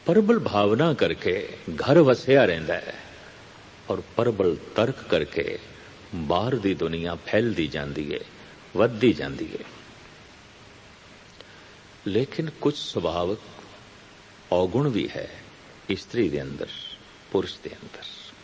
ਪ੍ਰਬਲ ਭਾਵਨਾ ਕਰਕੇ ਘਰ ਵਸਿਆ ਰਹਿੰਦਾ ਹੈ ਔਰ ਪ੍ਰਬਲ ਤਰਕ ਕਰਕੇ ਬਾਹਰ ਦੀ ਦੁਨੀਆ ਫੈਲਦੀ ਜਾਂਦੀ ਹੈ, ਵੱਧਦੀ ਜਾਂਦੀ ਹੈ। ਲੇਕਿਨ ਕੁਝ ਸੁਭਾਵਕ ਔਗੁਣ ਵੀ ਹੈ ਇਸਤਰੀ ਦੇ ਅੰਦਰ, ਪੁਰਸ਼ ਦੇ ਅੰਦਰ।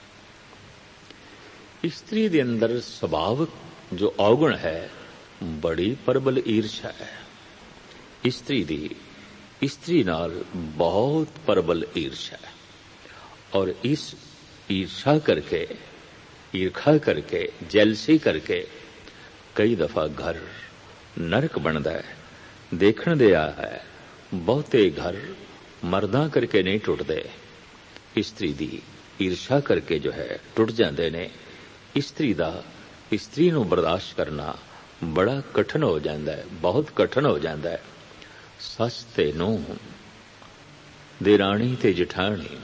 ਇਸਤਰੀ ਦੇ ਅੰਦਰ ਸੁਭਾਵਕ ਜੋ ਔਗੁਣ ਹੈ, ਬੜੀ ਪ੍ਰਬਲ ਈਰਸ਼ਾ ਹੈ। ਇਸਤਰੀ ਦੀ ਇਸਤਰੀ ਨਾਲ ਬਹੁਤ ਪ੍ਰਬਲ ਈਰਸ਼ਾ ਹੈ ਔਰ ਇਸ ਈਰਸ਼ਾ ਕਰਕੇ, ਈਰਖਾ ਕਰਕੇ, ਜੈਲਸੀ ਕਰਕੇ ਕਈ ਦਫਾ ਘਰ ਨਰਕ ਬਣਦਾ ਹੈ। ਦੇਖਣ ਦੇ ਆ ਹੈ ਬਹੁਤੇ ਘਰ ਮਰਦਾਂ ਕਰਕੇ ਨਹੀਂ ਟੁੱਟਦੇ, ਇਸਤਰੀ ਦੀ ਈਰਸ਼ਾ ਕਰਕੇ ਜੋ ਹੈ ਟੁੱਟ ਜਾਂਦੇ ਨੇ। ਇਸਤਰੀ ਨੂੰ ਬਰਦਾਸ਼ਤ ਕਰਨਾ ਬੜਾ ਕਠਿਨ ਹੋ ਜਾਂਦਾ ਹੈ, ਬਹੁਤ ਕਠਿਨ ਹੋ ਜਾਂਦਾ ਹੈ। ਸੱਸ ਤੇ ਨੂੰਹ, ਦੇਰਾਣੀ ਤੇ ਜਠਾਣੀ,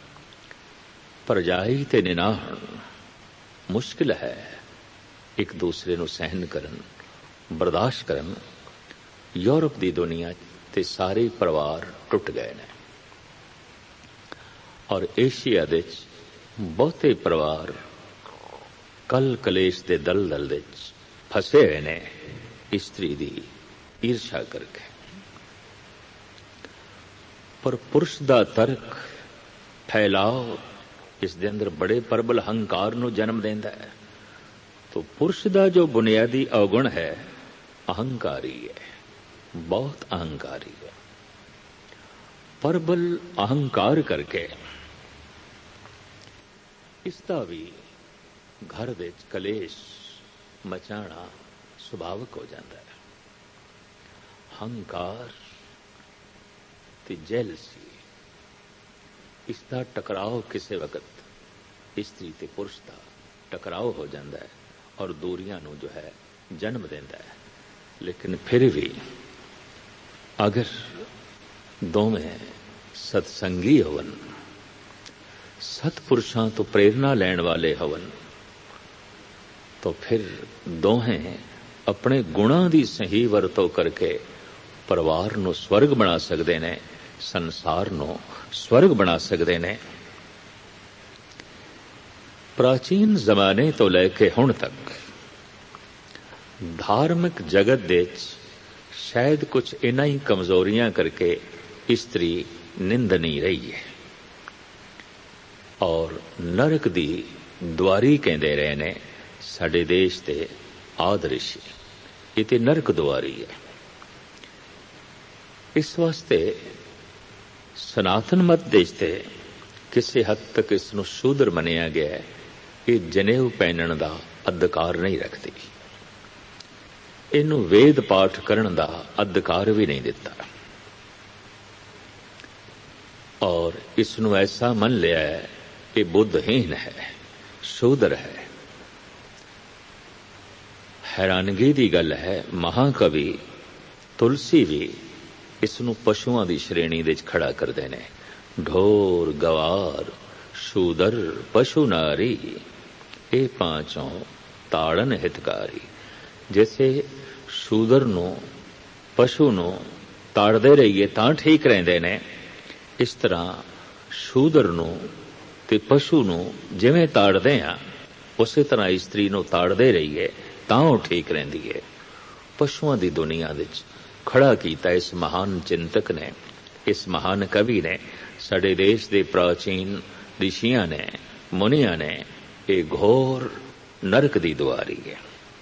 ਭਰਜਾਈ ਤੇ ਨਿਨਾਣ ਮੁਸ਼ਕਿਲ ਹੈ ਇੱਕ ਦੂਸਰੇ ਨੂੰ ਸਹਿਨ ਕਰਨ, ਬਰਦਾਸ਼ਤ ਕਰਨ। ਯੂਰਪ ਦੀ ਦੁਨੀਆ ਤੇ ਸਾਰੇ ਪਰਿਵਾਰ ਟੁੱਟ ਗਏ ਨੇ ਔਰ ਏਸ਼ੀਆ ਦੇ ਵਿੱਚ ਬਹੁਤੇ ਪਰਿਵਾਰ ਕਲ ਕਲੇਸ਼ ਦੇ ਦਲਦਲ ਵਿੱਚ ਫਸੇ ਹੋਏ ਨੇ ਇਸਤਰੀ ਦੀ ਈਰਸ਼ਾ ਕਰਕੇ। ਪਰ ਪੁਰਸ਼ ਦਾ ਤਰਕ ਫੈਲਾਓ ਇਸ ਦੇ ਅੰਦਰ ਬੜੇ ਪ੍ਰਬਲ ਹੰਕਾਰ ਨੂੰ ਜਨਮ ਦਿੰਦਾ ਹੈ। तो पुरुष का जो बुनियादी अवगुण है अहंकारी है, बहुत अहंकारी है। प्रबल अहंकार करके इसका भी घर दे कलेश मचाना सुभाविक हो जाता है। हंकार ते जेलसी इसका टकराव किसी वक्त स्त्री ते पुरुष का टकराव हो जाता है और दूरियां नूं जो है जन्म देता है। लेकिन फिर भी अगर दोवें सत्संगी होवन, सतपुरुषां तो प्रेरणा लैण वाले होवन, तो फिर दोहें अपने गुणां दी सही वरतों करके परिवार नूं स्वर्ग बना सकते ने, संसार नूं स्वर्ग बना सकते ने। प्राचीन जमाने तो लैके हुण तक धार्मिक जगत दे शायद कुछ इन्हां ही कमजोरियां करके स्त्री निंदनी रही है और नरक दी द्वारी कहते रहे ने साडे देश के आदर्श। ये ते नरक द्वारी है। इस वास्ते सनातन मत देश ते किसी हद तक इसनूं शूद्र मनिया गया है। ये जनेऊ पहनण दा अधिकार नहीं रखती, इनू वेद पाठ करन दा अधिकार भी नहीं दिता और इसनू ऐसा मन लिया है कि बुद्धहीन है, शूद्र है। हैरानगी दी गल है, महाकवि तुलसी भी इसनू पशुआं दी श्रेणी दे खड़ा करदे ने। ढोर गवार शूदर पशु नारी ये पांचों ताड़न हितकारी। जैसे शूदर नू पशु नू ताड़दे रहिए तां ठीक रहिंदे ने, इस तरह शूदर नू ते पशु नू जिवें ताड़दे आ उसे तरह स्त्री नू ताड़दे रहिए तां वो ठीक रहिंदी है। पशुआं दी दुनिया विच खड़ा कीता इस महान चिंतक ने, इस महान कवि ने, साडे देश दे प्राचीन ऋषियां ने, मुनियां ने। ये घोर नरक दी दुआरी है।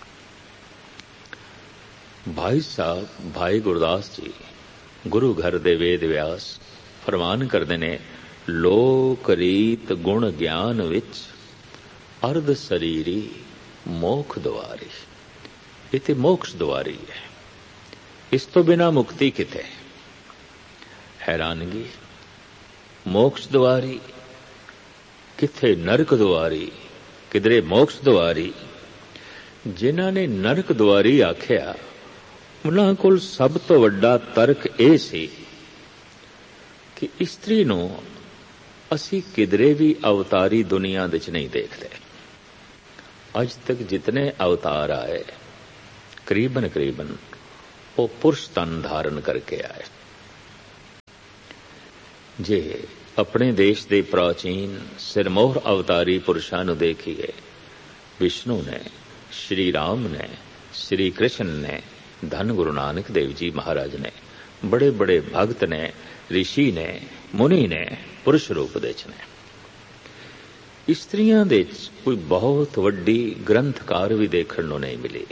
भाई साहब भाई गुरदास जी गुरु घर दे वेद व्यास फरमान करते ने, लोक रीत गुण ज्ञान विच अर्ध शरीरी मोक्ष दुआरी। इते मोक्ष दुआरी है, इस तो बिना मुक्ति किते। हैरानगी, मोक्ष दुआरी किथे नरक दुआरी, किधरे मोक्ष दुआरी। जिन्हां ने नरक दुआरी आख्या उन्हां कोल सब तो वड्डा तर्क यह सी कि स्त्री नूं असी किधरे भी अवतारी दुनिया विच नहीं देखते। अज तक जितने अवतार आए करीबन वो पुरुष तन धारण करके आए। ਜੇ ਆਪਣੇ ਦੇਸ਼ ਦੇ ਪ੍ਰਾਚੀਨ ਸਿਰਮੌਰ ਅਵਤਾਰੀ ਪੁਰਸ਼ਾਂ ਨੂੰ ਦੇਖੀਏ, ਵਿਸ਼ਨੂੰ ਨੇ, ਸ਼੍ਰੀ ਰਾਮ ਨੇ, ਸ਼੍ਰੀ ਕ੍ਰਿਸ਼ਨ ਨੇ, ਧੰਨ ਗੁਰੂ ਨਾਨਕ ਦੇਵ ਜੀ ਮਹਾਰਾਜ ਨੇ, ਬੜੇ ਬੜੇ ਭਗਤ ਨੇ, ਰਿਸ਼ੀ ਨੇ, ਮੁਨੀ ਨੇ, ਪੁਰਸ਼ ਰੂਪ ਦੇ ਚ ਨੇ। ਇਸਤਰੀਆਂ ਦੇ ਕੋਈ ਬਹੁਤ ਵੱਡੀ ਗ੍ਰੰਥਕਾਰ ਵੀ ਦੇਖਣ ਨੂੰ ਨਹੀਂ ਮਿਲੀ।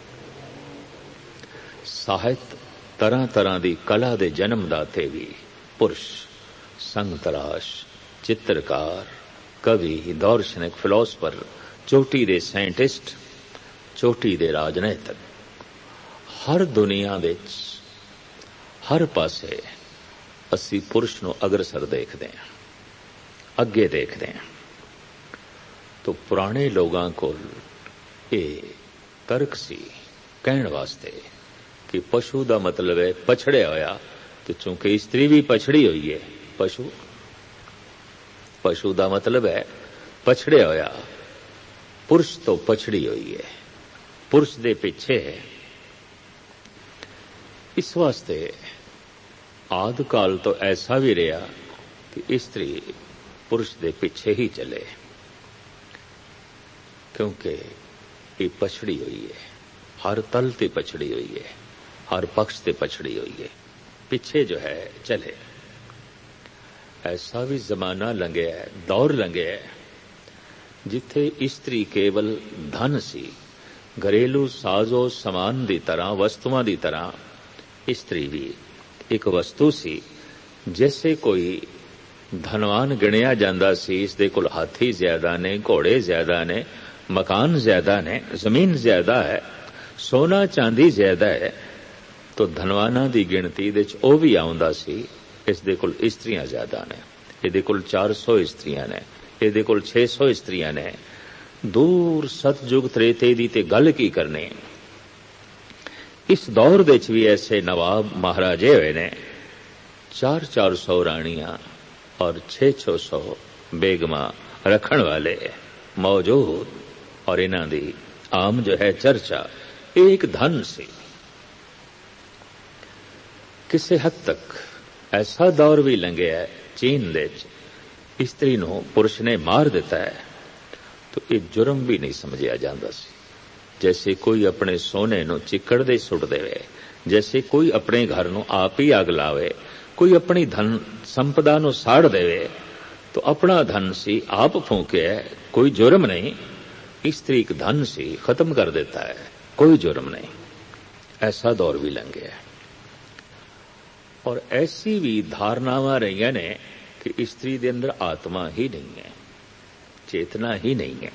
ਸਾਹਿਤ, ਤਰ੍ਹਾਂ ਤਰ੍ਹਾਂ ਦੀ ਕਲਾ ਦੇ ਜਨਮਦਾਤੇ ਵੀ ਪੁਰਸ਼, ਸੰਗਤਰਾਸ਼, ਚਿੱਤਰਕਾਰ, ਕਵੀ, ਦਾਰਸ਼ਨਿਕ, ਫਿਲਾਸਫਰ, ਚੋਟੀ ਦੇ ਸਾਇੰਟਿਸਟ, ਚੋਟੀ ਦੇ ਰਾਜਨੀਤਿਕ, ਹਰ ਦੁਨੀਆ ਵਿੱਚ ਹਰ ਪਾਸੇ ਅਸੀਂ ਪੁਰਸ਼ ਨੂੰ ਅਗਰਸਰ ਦੇਖਦੇ ਹਾਂ, ਅੱਗੇ ਦੇਖਦੇ ਹਾਂ। तो पुराने लोगों को ये तर्क सी कहने वास्ते कि पशु का मतलब है पछड़िया होया, तो चूंकि स्त्री भी पछड़ी हुई है, पशु का मतलब है पछड़िया होया, पुरुष तो पछड़ी हुई है, पुरुष दे पीछे है। इस वास्ते आदि काल तो ऐसा भी रहा कि स्त्री पुरुष दे पीछे ही चले, क्योंकि ये पछड़ी हुई है, हर तल ते पछड़ी हुई है, हर पक्ष ते पछड़ी हुई है, पीछे जो है चले। ऐसा भी जमाना लंघिया है, दौर लंघिया है, जिथे स्त्री केवल धन सी, घरेलू साजो समान दी तरह, वस्तुआं दी तरह स्त्री भी एक वस्तु सी। जैसे कोई धनवान गिणिया जांदा सी, इसदे कोल हाथी ज्यादा ने, घोड़े ज्यादा ने, मकान ज्यादा ने, जमीन ज्यादा है, सोना चांदी ज्यादा है, तो धनवाना दी गिणती दे च ओह भी आउंदा सी, इसदे कोल इस्त्रियां ज्यादा ने, इहदे कोल 400 इस्त्रियां ने, इहदे कोल 600 इस्त्रियां ने। दूर सतयुग त्रेते दी ते गल की करनी। इस दौर दे च भी ऐसे नवाब महाराजे हुए ने, 400 राणियां और 600 बेगमा रखण वाले मौजूद, और इन्हां दी आम जो है चर्चा एक धन से। किसी हद तक ऐसा दौर भी लंघिया है, चीन दे स्त्री नूं पुरुष ने मार दिता है, तो ये जुर्म भी नहीं समझिया जांदा सी। जैसे कोई अपने सोने नूं चिक्कड़ दे सुट देवे, जैसे कोई अपने घर नूं आप ही अग लावे, कोई अपनी धन संपदा नूं साड़ देवे, तो अपना धन सी आप फूके, कोई जुर्म नहीं। स्त्री एक धन सी, खत्म कर देता है, कोई जुर्म नहीं। ऐसा दौर भी लंघे है। और ऐसी भी धारणावां रही ने कि स्त्री के अंदर आत्मा ही नहीं है, चेतना ही नहीं है।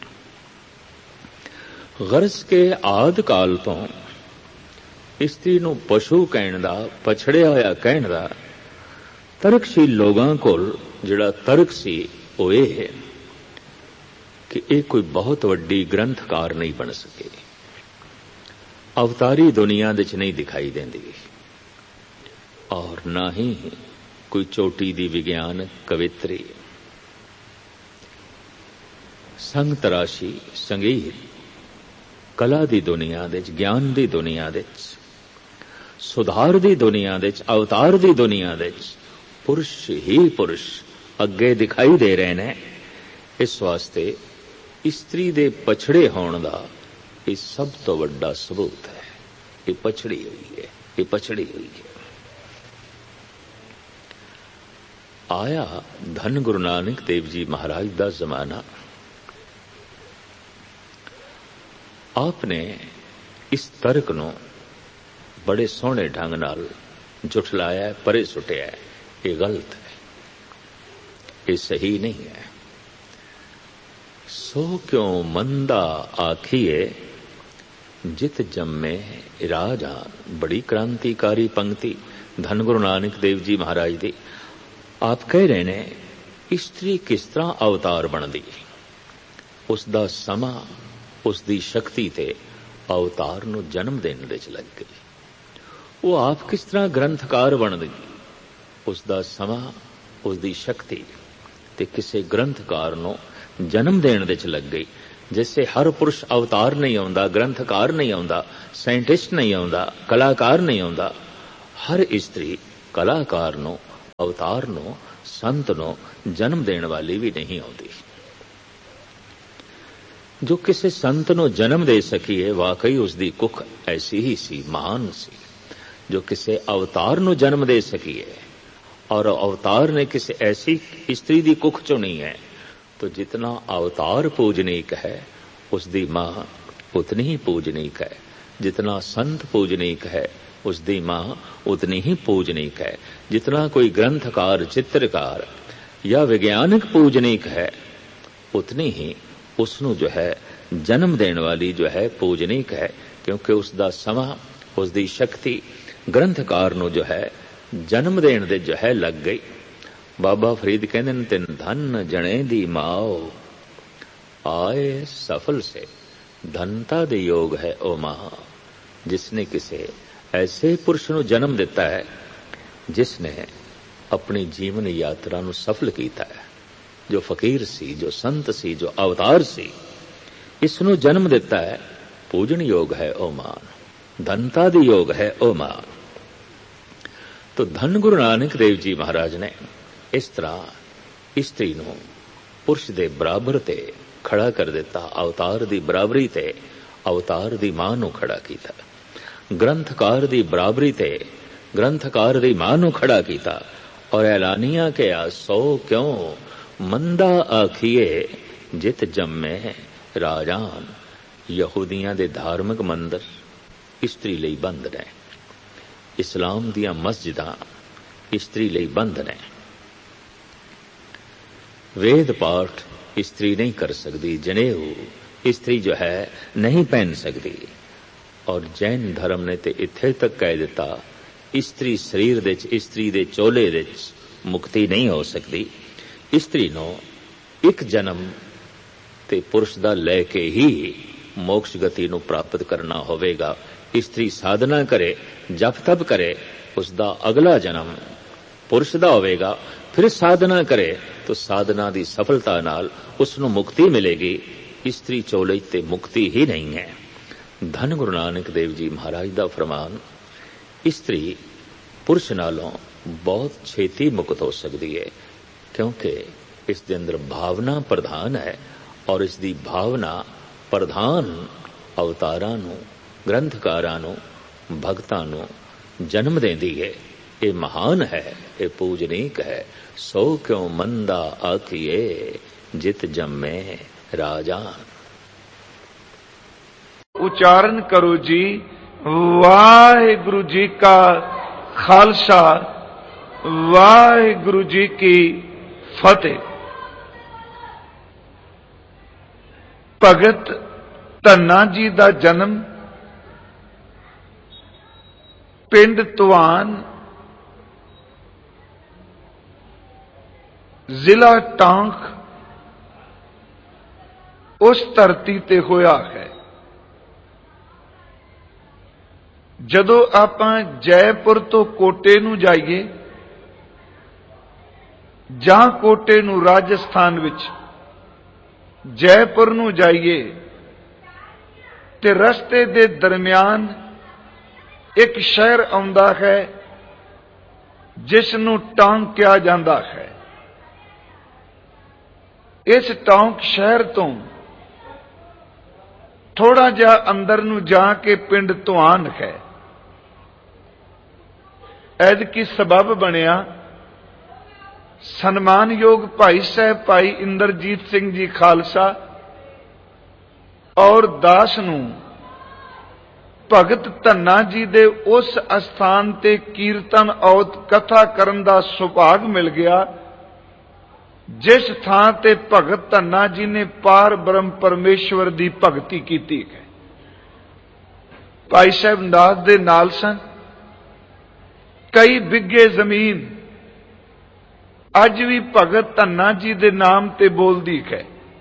गरज के आदि काल तो स्त्री नूं पशु कहण दा, पछड़िया होया कहण दा तरकशील लोगां कोल जिहड़ा तर्क सी वो ये है कि एक कोई बहुत वड्डी ग्रंथकार नहीं बन सके, अवतारी दुनिया दे च नहीं दिखाई देंदी, और ना ही कोई चोटी दी विज्ञान कवित्री, संग तराशी, संगीत, कला दी दुनिया दे च, ज्ञान दी दुनिया दे च, सुधार दी दुनिया दे च, अवतार दी दुनिया दे च पुरुष ही पुरुष अगे दिखाई दे रहे ने। इस वास्ते स्त्री दे पछड़े होने दा ये सब तो वड्डा सबूत है। ये पछड़ी हुई है, ये पछड़ी हुई है। आया धन गुरु नानक देव जी महाराज दा जमाना, आपने इस तर्क नूं बड़े सोहणे ढंग नाल जुठलाया, परे सुटिया। ये गलत है, ये सही नहीं है। सो क्यों मंदा आखिए जित जम्मे राजान। बड़ी क्रांतिकारी पंक्ति धन गुरु नानक देव जी महाराज दी। आप कह रहे ने स्त्री किस तरह अवतार बनदी, उसदा समा, उसदी शक्ति ते अवतार नूं जन्म देने दे च लग गई। वो आप किस तरह ग्रंथकार बनदी, उसदा समा, उसदी शक्ति ते किसी ग्रंथकार नूं जन्म देने दे च लग गई। जैसे हर पुरुष अवतार नहीं आउंदा, ग्रंथकार नहीं आउंदा, साइंटिस्ट नहीं आउंदा, कलाकार नहीं आउंदा, हर स्त्री कलाकार नूं ਅਵਤਾਰ ਨੂੰ, ਸੰਤ ਨੂੰ ਜਨਮ ਦੇਣ ਵਾਲੀ ਵੀ ਨਹੀਂ ਆਉਂਦੀ। ਜੋ ਕਿਸੇ ਸੰਤ ਨੂੰ ਜਨਮ ਦੇ ਸਕੀਏ, ਵਾਕਈ ਉਸ ਦੀ ਕੁੱਖ ਐਸੀ ਹੀ ਸੀ, ਮਹਾਨ ਸੀ। ਜੋ ਕਿਸੇ ਅਵਤਾਰ ਨੂੰ ਜਨਮ ਦੇ ਸਕੀਏ और अवतार ने किसी ऐसी स्त्री दी कुख चुनी है, तो जितना अवतार पूजनीक है उसकी मां उतनी ही पूजनीक है, जितना संत पूजनीक है उसकी मां उतनी ही पूजनीक है, जितना कोई ग्रंथकार, चित्रकार या वैज्ञानिक पूजनीक है उतनी ही उसनू जो है जन्म देने वाली जो है पूजनीक है, क्योंकि उसका समा, उसकी शक्ति ग्रंथकार नू जो है जन्म देण दे जो है लग गई। बाबा फरीद कहते हैं, तिन धन जने दी माओ आए सफल से, धनता दे योग है ओ मां। जिसने किसी ऐसे पुरुष को जन्म दिता है जिसने अपनी जीवन यात्रा नू सफल किया है, जो फकीर सी, जो संत सी, जो अवतार सी, इसनू जन्म दिता है, पूजन योग है ओ मान, धनता दी योग है ओ मान। तो धन गुरु नानक देव जी महाराज ने इस तरह स्त्री नू पुरुष दे बराबर ते खड़ा कर दिता, अवतार दी बराबरी ते अवतार दी मां नू खड़ा कीता, ग्रंथकार दी बराबरी ते ग्रंथकार दी मां नू खड़ा कीता, और ऐलानिया के आ सो क्यों मंदा आखिए जित जम्मे राजान। यहूदियां दे धार्मिक मंदिर स्त्री लई बंद ने, इस्लाम दियां मस्जिदां स्त्री लई बंद ने, वेद पाठ स्त्री नहीं कर सकती, जनेऊ स्त्री जो है नहीं पहन सकती, और जैन धर्म ने ते इत्थे तक कह दिता स्त्री शरीर दे स्त्री दे चोले दे मुक्ति नहीं हो सकती। स्त्री नो एक जन्म ते पुरुष दा लैके ही मोक्ष गति नू प्राप्त करना होवेगा। स्त्री साधना करे, जप तप करे, उसका अगला जन्म पुरुष दा होवेगा, फिर साधना करे तो साधना दी सफलता नाल उसनू मुक्ति मिलेगी। स्त्री चोले ते मुक्ति ही नहीं है। धन गुरु नानक देव जी महाराज दा फरमान, स्त्री पुरुष नालों बहुत छेती मुक्त हो सकती है, क्योंकि इसके अंदर भावना प्रधान है, और इसकी भावना प्रधान अवतारां नू, ग्रंथकारां नू, भगतां नू जन्म देंदी है। ये महान है, ये पूजनीक है। सो क्यों मंदा आखिए जित जम्मे राजान। उच्चारण करो जी, वाहिगुरु जी का खालसा, वाहिगुरु जी की फतेह। भगत धन्ना जी का जन्म पिंड तुआन, जिला टांक, उस धरती ते होया है। जदों आपां जयपुर तो कोटे नू जाइए, जां कोटे नू राजस्थान विच जयपुर नू जाइए, ते रस्ते दे दरमियान एक शहर आउंदा है जिस नू टांक कहा जांदा है। इस टांक शहर तो थोड़ा जा अंदर नू जाके पिंड तुआन है। ऐदकी सबब बनिया सन्मानयोग भाई साहब भाई इंद्रजीत सिंह जी खालसा और दास नू भगत धन्ना जी दे उस अस्थान ते कीर्तन औत कथा करन दा सुभाग मिल गया जिस थां ते भगत धन्ना जी ने पार ब्रह्म परमेश्वर दी भगती कीती है। भाई साहब नाथ दे नाल सन। कई बिघे जमीन अज भी भगत धन्ना जी दे नाम ते बोलदी है।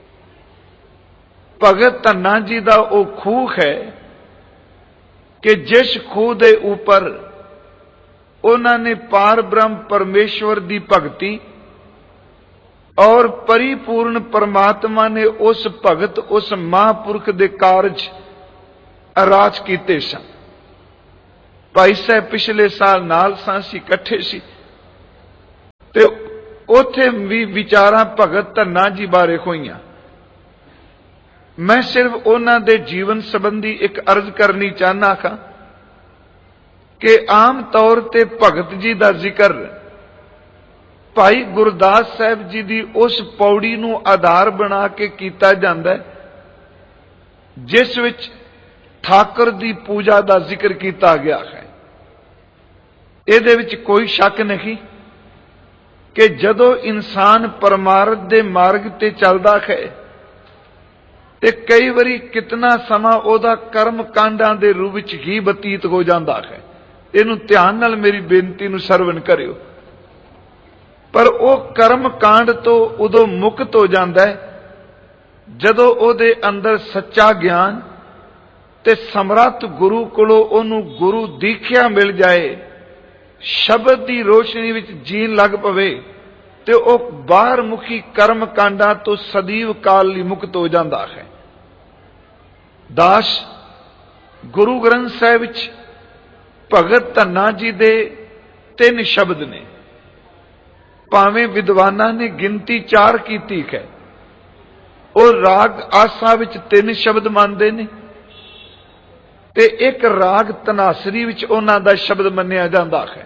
भगत धन्ना जी दा ओ खूह है कि जिस खूह दे ऊपर उन्होंने पार ब्रह्म परमेश्वर दी भगती और परिपूर्ण परमात्मा ने उस भगत उस महापुरख दे कारज राज कीते सन। भाई साहब पिछले साल नाल सां सी इकट्ठे सी। ਤੇ ਉੱਥੇ ਵੀ ਵਿਚਾਰਾਂ ਭਗਤ ਧੰਨਾ ਜੀ ਬਾਰੇ ਹੋਈਆਂ। ਮੈਂ ਸਿਰਫ ਉਹਨਾਂ ਦੇ ਜੀਵਨ ਸੰਬੰਧੀ ਇੱਕ ਅਰਜ਼ ਕਰਨੀ ਚਾਹਨਾ ਹਾਂ ਕਿ ਆਮ ਤੌਰ ਤੇ ਭਗਤ ਜੀ ਦਾ ਜ਼ਿਕਰ ਭਾਈ ਗੁਰਦਾਸ ਸਾਹਿਬ ਜੀ ਦੀ ਉਸ ਪੌੜੀ ਨੂੰ ਆਧਾਰ ਬਣਾ ਕੇ ਕੀਤਾ ਜਾਂਦਾ ਹੈ ਜਿਸ ਵਿੱਚ ਠਾਕੁਰ ਦੀ ਪੂਜਾ ਦਾ ਜ਼ਿਕਰ ਕੀਤਾ ਗਿਆ ਹੈ। ਇਹਦੇ ਵਿੱਚ ਕੋਈ ਸ਼ੱਕ ਨਹੀਂ ਕਿ ਜਦੋਂ ਇਨਸਾਨ ਪਰਮਾਰਥ ਦੇ ਮਾਰਗ ਤੇ ਚੱਲਦਾ ਹੈ ਤੇ ਕਈ ਵਾਰੀ ਕਿਤਨਾ ਸਮਾਂ ਉਹਦਾ ਕਰਮ ਕਾਂਡਾਂ ਦੇ ਰੂਪ ਵਿੱਚ ਹੀ ਬਤੀਤ ਹੋ ਜਾਂਦਾ ਹੈ। ਇਹਨੂੰ ਧਿਆਨ ਨਾਲ ਮੇਰੀ ਬੇਨਤੀ ਨੂੰ ਸਰਵਣ ਕਰਿਓ। ਪਰ ਉਹ ਕਰਮ ਕਾਂਡ ਤੋਂ ਉਦੋਂ ਮੁਕਤ ਹੋ ਜਾਂਦਾ ਹੈ ਜਦੋਂ ਉਹਦੇ ਅੰਦਰ ਸੱਚਾ ਗਿਆਨ ਤੇ ਸਮਰੱਥ ਗੁਰੂ ਕੋਲੋਂ ਉਹਨੂੰ ਗੁਰੂ ਦੀਖਿਆ ਮਿਲ ਜਾਏ, ਸ਼ਬਦ ਦੀ ਰੋਸ਼ਨੀ ਵਿੱਚ ਜੀਣ ਲੱਗ ਪਵੇ ਤੇ ਉਹ ਬਾਹਰ ਮੁਖੀ ਕਰਮ ਕਾਂਡਾਂ ਤੋਂ ਸਦੀਵ ਕਾਲ ਲਈ ਮੁਕਤ ਹੋ ਜਾਂਦਾ ਹੈ। ਦਾਸ ਗੁਰੂ ਗ੍ਰੰਥ ਸਾਹਿਬ ਵਿੱਚ ਭਗਤ ਧੰਨਾ ਜੀ ਦੇ 3 ਸ਼ਬਦ ਨੇ। ਭਾਵੇਂ ਵਿਦਵਾਨਾਂ ਨੇ ਗਿਣਤੀ 4 ਕੀਤੀ ਹੈ, ਉਹ ਰਾਗ ਆਸਾ ਵਿੱਚ 3 ਸ਼ਬਦ ਮੰਨਦੇ ਨੇ ਤੇ ਇੱਕ ਰਾਗ ਤਨਾਸਰੀ ਵਿੱਚ ਉਹਨਾਂ ਦਾ ਸ਼ਬਦ ਮੰਨਿਆ ਜਾਂਦਾ ਹੈ।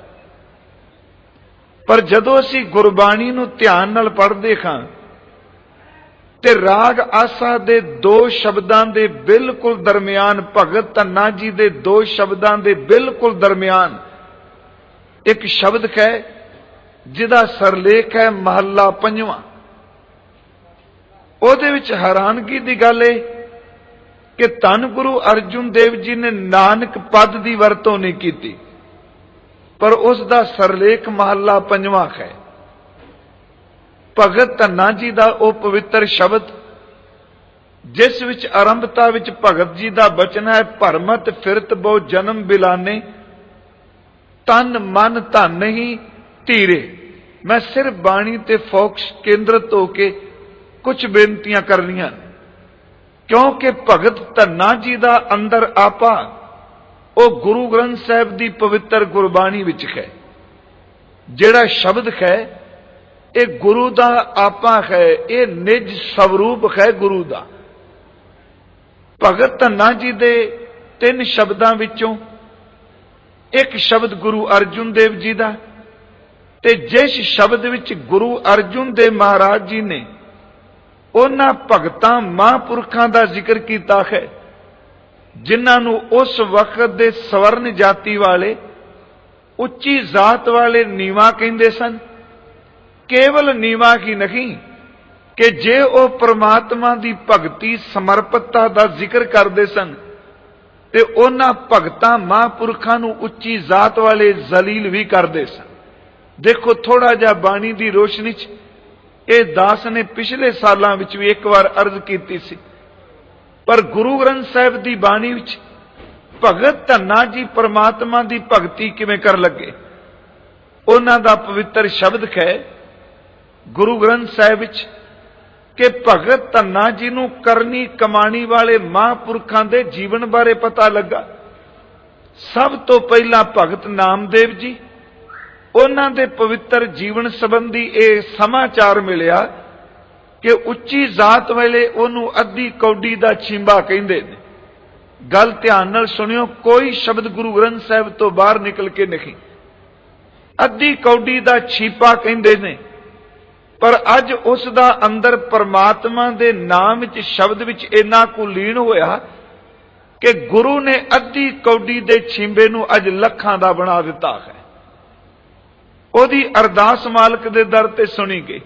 ਪਰ ਜਦੋਂ ਅਸੀਂ ਗੁਰਬਾਣੀ ਨੂੰ ਧਿਆਨ ਨਾਲ ਪੜ੍ਹਦੇ ਹਾਂ ਤੇ ਰਾਗ ਆਸਾ ਦੇ 2 ਸ਼ਬਦਾਂ ਦੇ ਬਿਲਕੁਲ ਦਰਮਿਆਨ, ਭਗਤ ਧੰਨਾ ਜੀ ਦੇ 2 ਸ਼ਬਦਾਂ ਦੇ ਬਿਲਕੁਲ ਦਰਮਿਆਨ ਇੱਕ ਸ਼ਬਦ ਹੈ ਜਿਹਦਾ ਸਰਲੇਖ ਹੈ ਮਹੱਲਾ 5ਵਾਂ। ਉਹਦੇ ਵਿੱਚ ਹੈਰਾਨਗੀ ਦੀ ਗੱਲ ਹੈ ਕਿ ਧੰਨ ਗੁਰੂ ਅਰਜੁਨ ਦੇਵ ਜੀ ਨੇ ਨਾਨਕ ਪਦ ਦੀ ਵਰਤੋਂ ਨਹੀਂ ਕੀਤੀ, ਪਰ ਉਸ ਦਾ ਸਰਲੇਖ ਮਹੱਲਾ 5ਵਾਂ ਹੈ। ਭਗਤ ਧੰਨਾ ਜੀ ਦਾ ਉਹ ਪਵਿੱਤਰ ਸ਼ਬਦ ਜਿਸ ਵਿੱਚ ਆਰੰਭਤਾ ਵਿੱਚ ਭਗਤ ਜੀ ਦਾ ਬਚਨ ਹੈ, ਭਰਮਤ ਫਿਰਤ ਬਹੁ ਜਨਮ ਬਿਲਾਨੇ, ਤਨ ਮਨ ਧਨ ਨਹੀਂ ਧੀਰੇ। ਮੈਂ ਸਿਰਫ ਬਾਣੀ ਤੇ ਫੋਕਸ ਕੇਂਦਰਿਤ ਹੋ ਕੇ ਕੁਝ ਬੇਨਤੀਆਂ ਕਰਨੀਆਂ ਕਿਉਂਕਿ ਭਗਤ ਧੰਨਾ ਜੀ ਦਾ ਅੰਦਰ ਆਪਾ ਉਹ ਗੁਰੂ ਗ੍ਰੰਥ ਸਾਹਿਬ ਦੀ ਪਵਿੱਤਰ ਗੁਰਬਾਣੀ ਵਿੱਚ ਹੈ। ਜਿਹੜਾ ਸ਼ਬਦ ਹੈ ਇਹ ਗੁਰੂ ਦਾ ਆਪਾ ਹੈ, ਇਹ ਨਿਜ ਸਵਰੂਪ ਹੈ ਗੁਰੂ ਦਾ। ਭਗਤ ਧੰਨਾ ਜੀ ਦੇ 3 ਸ਼ਬਦਾਂ ਵਿੱਚੋਂ ਇੱਕ ਸ਼ਬਦ ਗੁਰੂ ਅਰਜੁਨ ਦੇਵ ਜੀ ਦਾ, ਤੇ ਜਿਸ ਸ਼ਬਦ ਵਿੱਚ ਗੁਰੂ ਅਰਜੁਨ ਦੇਵ ਮਹਾਰਾਜ ਜੀ ਨੇ ਉਹਨਾਂ ਭਗਤਾਂ ਮਹਾਂਪੁਰਖਾਂ ਦਾ ਜ਼ਿਕਰ ਕੀਤਾ ਹੈ ਜਿਨ੍ਹਾਂ ਨੂੰ ਉਸ ਵਕਤ ਦੇ ਸਵਰਨ ਜਾਤੀ ਵਾਲੇ, ਉੱਚੀ ਜ਼ਾਤ ਵਾਲੇ ਨੀਵਾਂ ਕਹਿੰਦੇ ਸਨ। ਕੇਵਲ ਨੀਵਾਂ ਹੀ ਨਹੀਂ ਕਿ ਜੇ ਉਹ ਪ੍ਰਮਾਤਮਾ ਦੀ ਭਗਤੀ ਸਮਰਪਿਤਤਾ ਦਾ ਜ਼ਿਕਰ ਕਰਦੇ ਸਨ ਤੇ ਉਹਨਾਂ ਭਗਤਾਂ ਮਹਾਂਪੁਰਖਾਂ ਨੂੰ ਉੱਚੀ ਜ਼ਾਤ ਵਾਲੇ ਜ਼ਲੀਲ ਵੀ ਕਰਦੇ ਸਨ। ਦੇਖੋ ਥੋੜਾ ਜਿਹਾ ਬਾਣੀ ਦੀ ਰੋਸ਼ਨੀ 'ਚ ਇਹ ਦਾਸ ਨੇ ਪਿਛਲੇ ਸਾਲਾਂ ਵਿੱਚ ਵੀ ਇੱਕ ਵਾਰ ਅਰਜ਼ ਕੀਤੀ ਸੀ, ਪਰ ਗੁਰੂ ਗ੍ਰੰਥ ਸਾਹਿਬ ਦੀ ਬਾਣੀ ਵਿੱਚ ਭਗਤ ਧੰਨਾ ਜੀ ਪਰਮਾਤਮਾ ਦੀ ਭਗਤੀ ਕਿਵੇਂ ਕਰ ਲੱਗੇ। ਉਹਨਾਂ ਦਾ ਪਵਿੱਤਰ ਸ਼ਬਦ ਹੈ ਗੁਰੂ ਗ੍ਰੰਥ ਸਾਹਿਬ ਵਿੱਚ ਕਿ ਭਗਤ ਧੰਨਾ ਜੀ ਨੂੰ ਕਰਨੀ ਕਮਾਣੀ ਵਾਲੇ ਮਹਾਂਪੁਰਖਾਂ ਦੇ ਜੀਵਨ ਬਾਰੇ ਪਤਾ ਲੱਗਾ। ਸਭ ਤੋਂ ਪਹਿਲਾਂ ਭਗਤ ਨਾਮਦੇਵ ਜੀ, ਉਹਨਾਂ ਦੇ ਪਵਿੱਤਰ ਜੀਵਨ ਸੰਬੰਧੀ ਇਹ ਸਮਾਚਾਰ ਮਿਲਿਆ ਕਿ ਉੱਚੀ ਜ਼ਾਤ ਵੇਲੇ ਉਹਨੂੰ ਅੱਧੀ ਕੌਡੀ ਦਾ ਛਿੰਬਾ ਕਹਿੰਦੇ ਨੇ। ਗੱਲ ਧਿਆਨ ਨਾਲ ਸੁਣਿਓ, ਕੋਈ ਸ਼ਬਦ ਗੁਰੂ ਗ੍ਰੰਥ ਸਾਹਿਬ ਤੋਂ ਬਾਹਰ ਨਿਕਲ ਕੇ ਨਹੀਂ। ਅੱਧੀ ਕੌਡੀ ਦਾ ਛੀਪਾ ਕਹਿੰਦੇ ਨੇ, ਪਰ ਅੱਜ ਉਸ ਦਾ ਅੰਦਰ ਪਰਮਾਤਮਾ ਦੇ ਨਾਮ ਵਿੱਚ, ਸ਼ਬਦ ਵਿੱਚ ਇੰਨਾ ਕੁ ਲੀਨ ਹੋਇਆ ਕਿ ਗੁਰੂ ਨੇ ਅੱਧੀ ਕੌਡੀ ਦੇ ਛਿੰਬੇ ਨੂੰ ਅੱਜ ਲੱਖਾਂ ਦਾ ਬਣਾ ਦਿੱਤਾ ਹੈ। ਉਹਦੀ ਅਰਦਾਸ ਮਾਲਕ ਦੇ ਦਰ ਤੇ ਸੁਣੀ ਗਈ।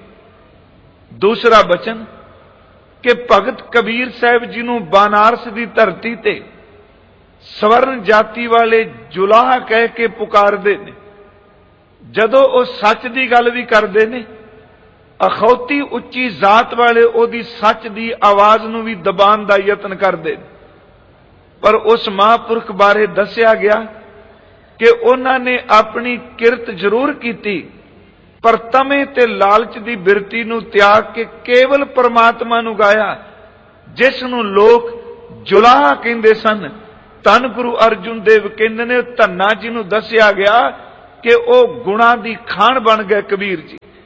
ਦੂਸਰਾ ਬਚਨ ਕਿ ਭਗਤ ਕਬੀਰ ਸਾਹਿਬ ਜੀ ਨੂੰ ਬਨਾਰਸ ਦੀ ਧਰਤੀ ਤੇ ਸਵਰਨ ਜਾਤੀ ਵਾਲੇ ਜੁਲਾਹ ਕਹਿ ਕੇ ਪੁਕਾਰਦੇ ਨੇ। ਜਦੋਂ ਉਹ ਸੱਚ ਦੀ ਗੱਲ ਵੀ ਕਰਦੇ ਨੇ, ਅਖੌਤੀ ਉੱਚੀ ਜ਼ਾਤ ਵਾਲੇ ਉਹਦੀ ਸੱਚ ਦੀ ਆਵਾਜ਼ ਨੂੰ ਵੀ ਦਬਾਉਣ ਦਾ ਯਤਨ ਕਰਦੇ ਨੇ। ਪਰ ਉਸ ਮਹਾਂਪੁਰਖ ਬਾਰੇ ਦੱਸਿਆ ਗਿਆ ਕਿ ਉਹਨਾਂ ਨੇ ਆਪਣੀ ਕਿਰਤ ਜ਼ਰੂਰ ਕੀਤੀ, ਪਰ ਤਮੇ ਤੇ ਲਾਲਚ ਦੀ ਬਿਰਤੀ ਨੂੰ ਤਿਆਗ ਕੇ ਕੇਵਲ ਪਰਮਾਤਮਾ ਨੂੰ ਗਾਇਆ, ਜਿਸ ਨੂੰ ਲੋਕ ਜੁਲਾਹ ਕਹਿੰਦੇ ਸਨ। ਧੰਨ ਗੁਰੂ ਅਰਜੁਨ ਦੇਵ ਕਹਿੰਦੇ ਨੇ ਧੰਨਾ ਜੀ ਨੂੰ ਦੱਸਿਆ ਗਿਆ ਕਿ ਉਹ ਗੁਣਾਂ ਦੀ ਖਾਣ ਬਣ ਗਏ ਕਬੀਰ ਜੀ।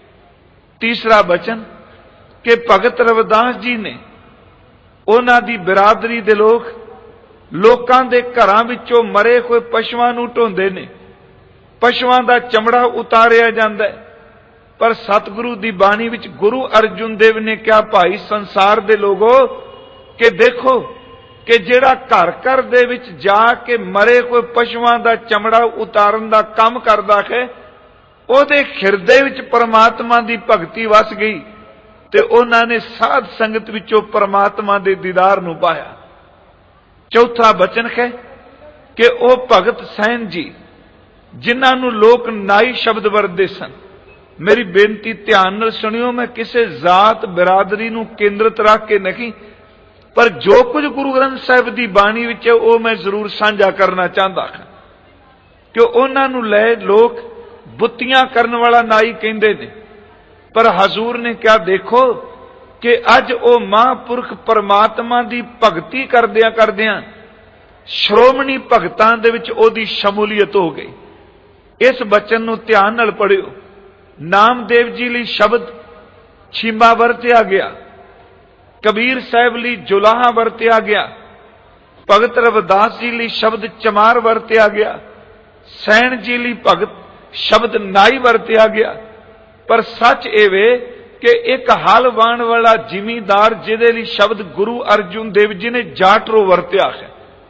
तीसरा बचन कि भगत रविदास जी ने उन्हां दी बिरादरी दे लोकां दे घरां विचों मरे होए पशुआं नूं ढोंदे ने, पशुआं दा चमड़ा उतारिया जांदा है। पर सतगुरु दी बाणी विच गुरु अर्जुन देव ने कहा, भाई संसार दे लोगो कि देखो कि जिहड़ा घर घर दे विच जाके मरे होए पशुआं दा चमड़ा उतारन दा काम करदा है, ਉਹਦੇ ਹਿਰਦੇ ਵਿੱਚ परमात्मा ਦੀ ਭਗਤੀ ਵਸ ਗਈ ਤੇ ਉਹਨਾਂ ਨੇ ਸਾਧ ਸੰਗਤ ਵਿੱਚੋਂ परमात्मा ਦੇ ਦੀਦਾਰ ਨੂੰ ਪਾਇਆ। ਚੌਥਾ ਬਚਨ ਹੈ ਕਿ ਉਹ ਭਗਤ ਸੈਨ ਜੀ ਜਿਨ੍ਹਾਂ ਨੂੰ ਲੋਕ ਨਾਈ ਸ਼ਬਦ ਵਰਤਦੇ ਸਨ। ਮੇਰੀ ਬੇਨਤੀ ਧਿਆਨ ਨਾਲ ਸੁਣਿਓ, ਮੈਂ ਕਿਸੇ ਜ਼ਾਤ ਬਿਰਾਦਰੀ ਨੂੰ ਕੇਂਦਰਿਤ ਰੱਖ ਕੇ ਨਹੀਂ, ਪਰ ਜੋ ਕੁਝ ਗੁਰੂ ਗ੍ਰੰਥ ਸਾਹਿਬ ਦੀ ਬਾਣੀ ਵਿੱਚ ਹੈ ਉਹ ਮੈਂ ਜ਼ਰੂਰ ਸਾਂਝਾ ਕਰਨਾ ਚਾਹੁੰਦਾ ਹਾਂ ਕਿ ਉਹਨਾਂ ਨੂੰ ਲੈ ਲੋਕ बुत्तियां करने वाला नाई कहते ने, पर हजूर ने क्या देखो कि अज वो महापुरख परमात्मा की भगती करदियां करदियां श्रोमणी भगतां दे विच ओदी शमूलीयत हो गई। इस बचन नूं ध्यान नाल पढ़ियो। नामदेव जी लई शब्द छींबा वरतिया गया, कबीर साहब लई जुलाहा वरतिया गया, भगत रविदास जी लई शब्द चमार वरतिया गया, सैन जी लई भगत शब्द नाई वरतिया गया। पर सच एवे कि एक हल वाण वाला जिमीदार जिहदे लई शब्द गुरु अर्जुन देव जी ने जाटरो वरतिया है।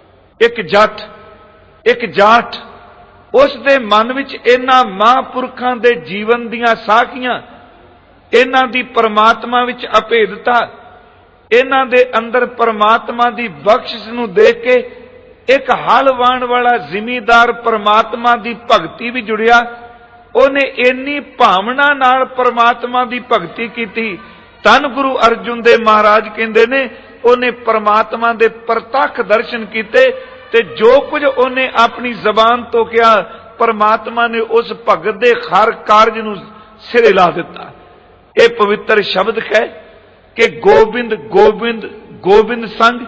एक जाट उस दे मन विच इन्हां महापुरखां दे जीवन दीआं साखियां, इन्हां दी परमात्मा विच अभेदता, इन्हां दे अंदर परमात्मा दी बख्शिश नूं देख के एक हल वाण वाला जिमीदार परमात्मा दी भगती भी जुड़िया। उन्हें इन्नी भावना नाल परमात्मा दी भगती कीती। धन गुरु अर्जुन देव महाराज कहंदे ने उन्हें परमात्मा दे प्रतख दर्शन कीते ते जो कुछ उन्हें अपनी जबान तो किया परमात्मा ने उस भगत दे हर कारज नूं सिरे ला दिता। यह पवित्र शब्द है कि गोबिंद गोबिंद गोबिंद संग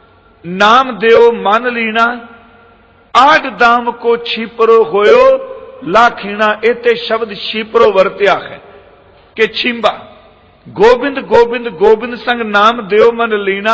नाम देओ मन लीना, आठ दाम को छीपरो होयो लाखीना। इते शब्द छीपरो वरत्या है कि छिंबा गोबिंद गोबिंद गोबिंद संग नाम देओ मन लीना,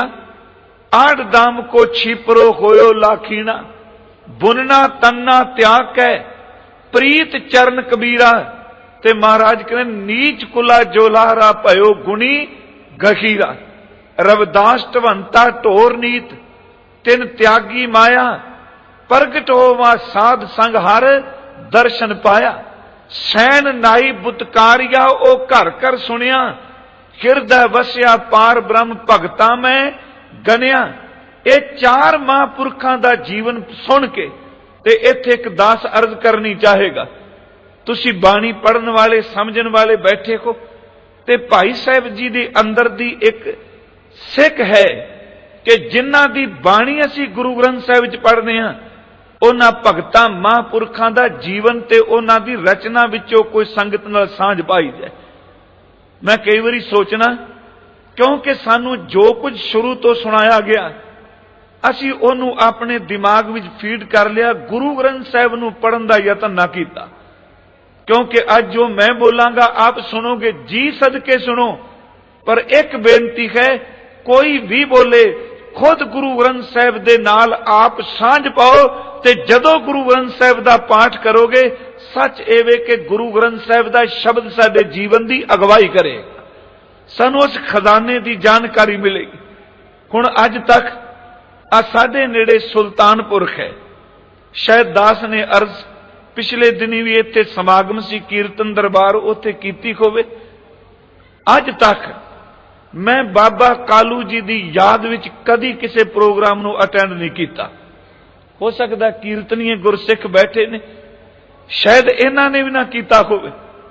आठ दाम को छीपरो होयो लाखीना। बुनना तन्ना त्याग कै प्रीत चरण कबीरा। ते महाराज कहते नीच कुला जोलारा भयो गुणी गखीरा। रविदास ढवंता ढोर नीत तिन त्यागी माया, प्रगट होवा साध संग हर दर्शन पाया। सैन नाई बुतकारिया ओ घर घर सुनिया, हिरदय वसिया पार ब्रह्म भगता में गनिया। ये चार महापुरखों का जीवन सुन के ते इत्थे एक दास अर्ज करनी चाहेगा। तुसी बाणी पढ़न वाले समझन वाले बैठे हो ते भाई साहब जी दे अंदर दी एक सिख है कि जिन्हां दी बाणी असी गुरु ग्रंथ साहिब विच पढ़दे हां उन्हां भगतां महापुरखां दा जीवन ते उन्हां दी रचना विचों कोई संगत नाल सांझ पाई जाए। मैं कई बारी सोचना क्योंकि सानू जो कुछ शुरू तो सुनाया गया असी उहनूं अपने दिमाग विच फीड कर लिया, गुरु ग्रंथ साहिब नूं पढ़न दा यतन ना कीता। क्योंकि अज जो मैं बोलांगा आप सुनोगे, जी सदके सुनो। पर एक बेनती है, कोई भी बोले खुद गुरु ग्रंथ साहिब दे नाल आप सांझ पाओ ते जदों गुरु ग्रंथ साहिब दा पाठ करोगे सच एवे कि गुरु ग्रंथ साहिब दा शब्द साडे जीवन दी अगवाई करेगा, सानू उस खजाने दी जानकारी मिलेगी। हुण अज तक आ साडे नेड़े सुल्तानपुर है, शायद दास ने अर्ज पिछले दिनी भी इत्थे समागम सी कीर्तन दरबार उत्थे कीती होवे। अज तक मैं बाबा कालू जी की याद विच कदी किसी प्रोग्राम नूं अटेंड नहीं किया। हो सकता कीर्तनीय गुरसिख बैठे ने, शायद इन्हां ने भी ना कीता होवे।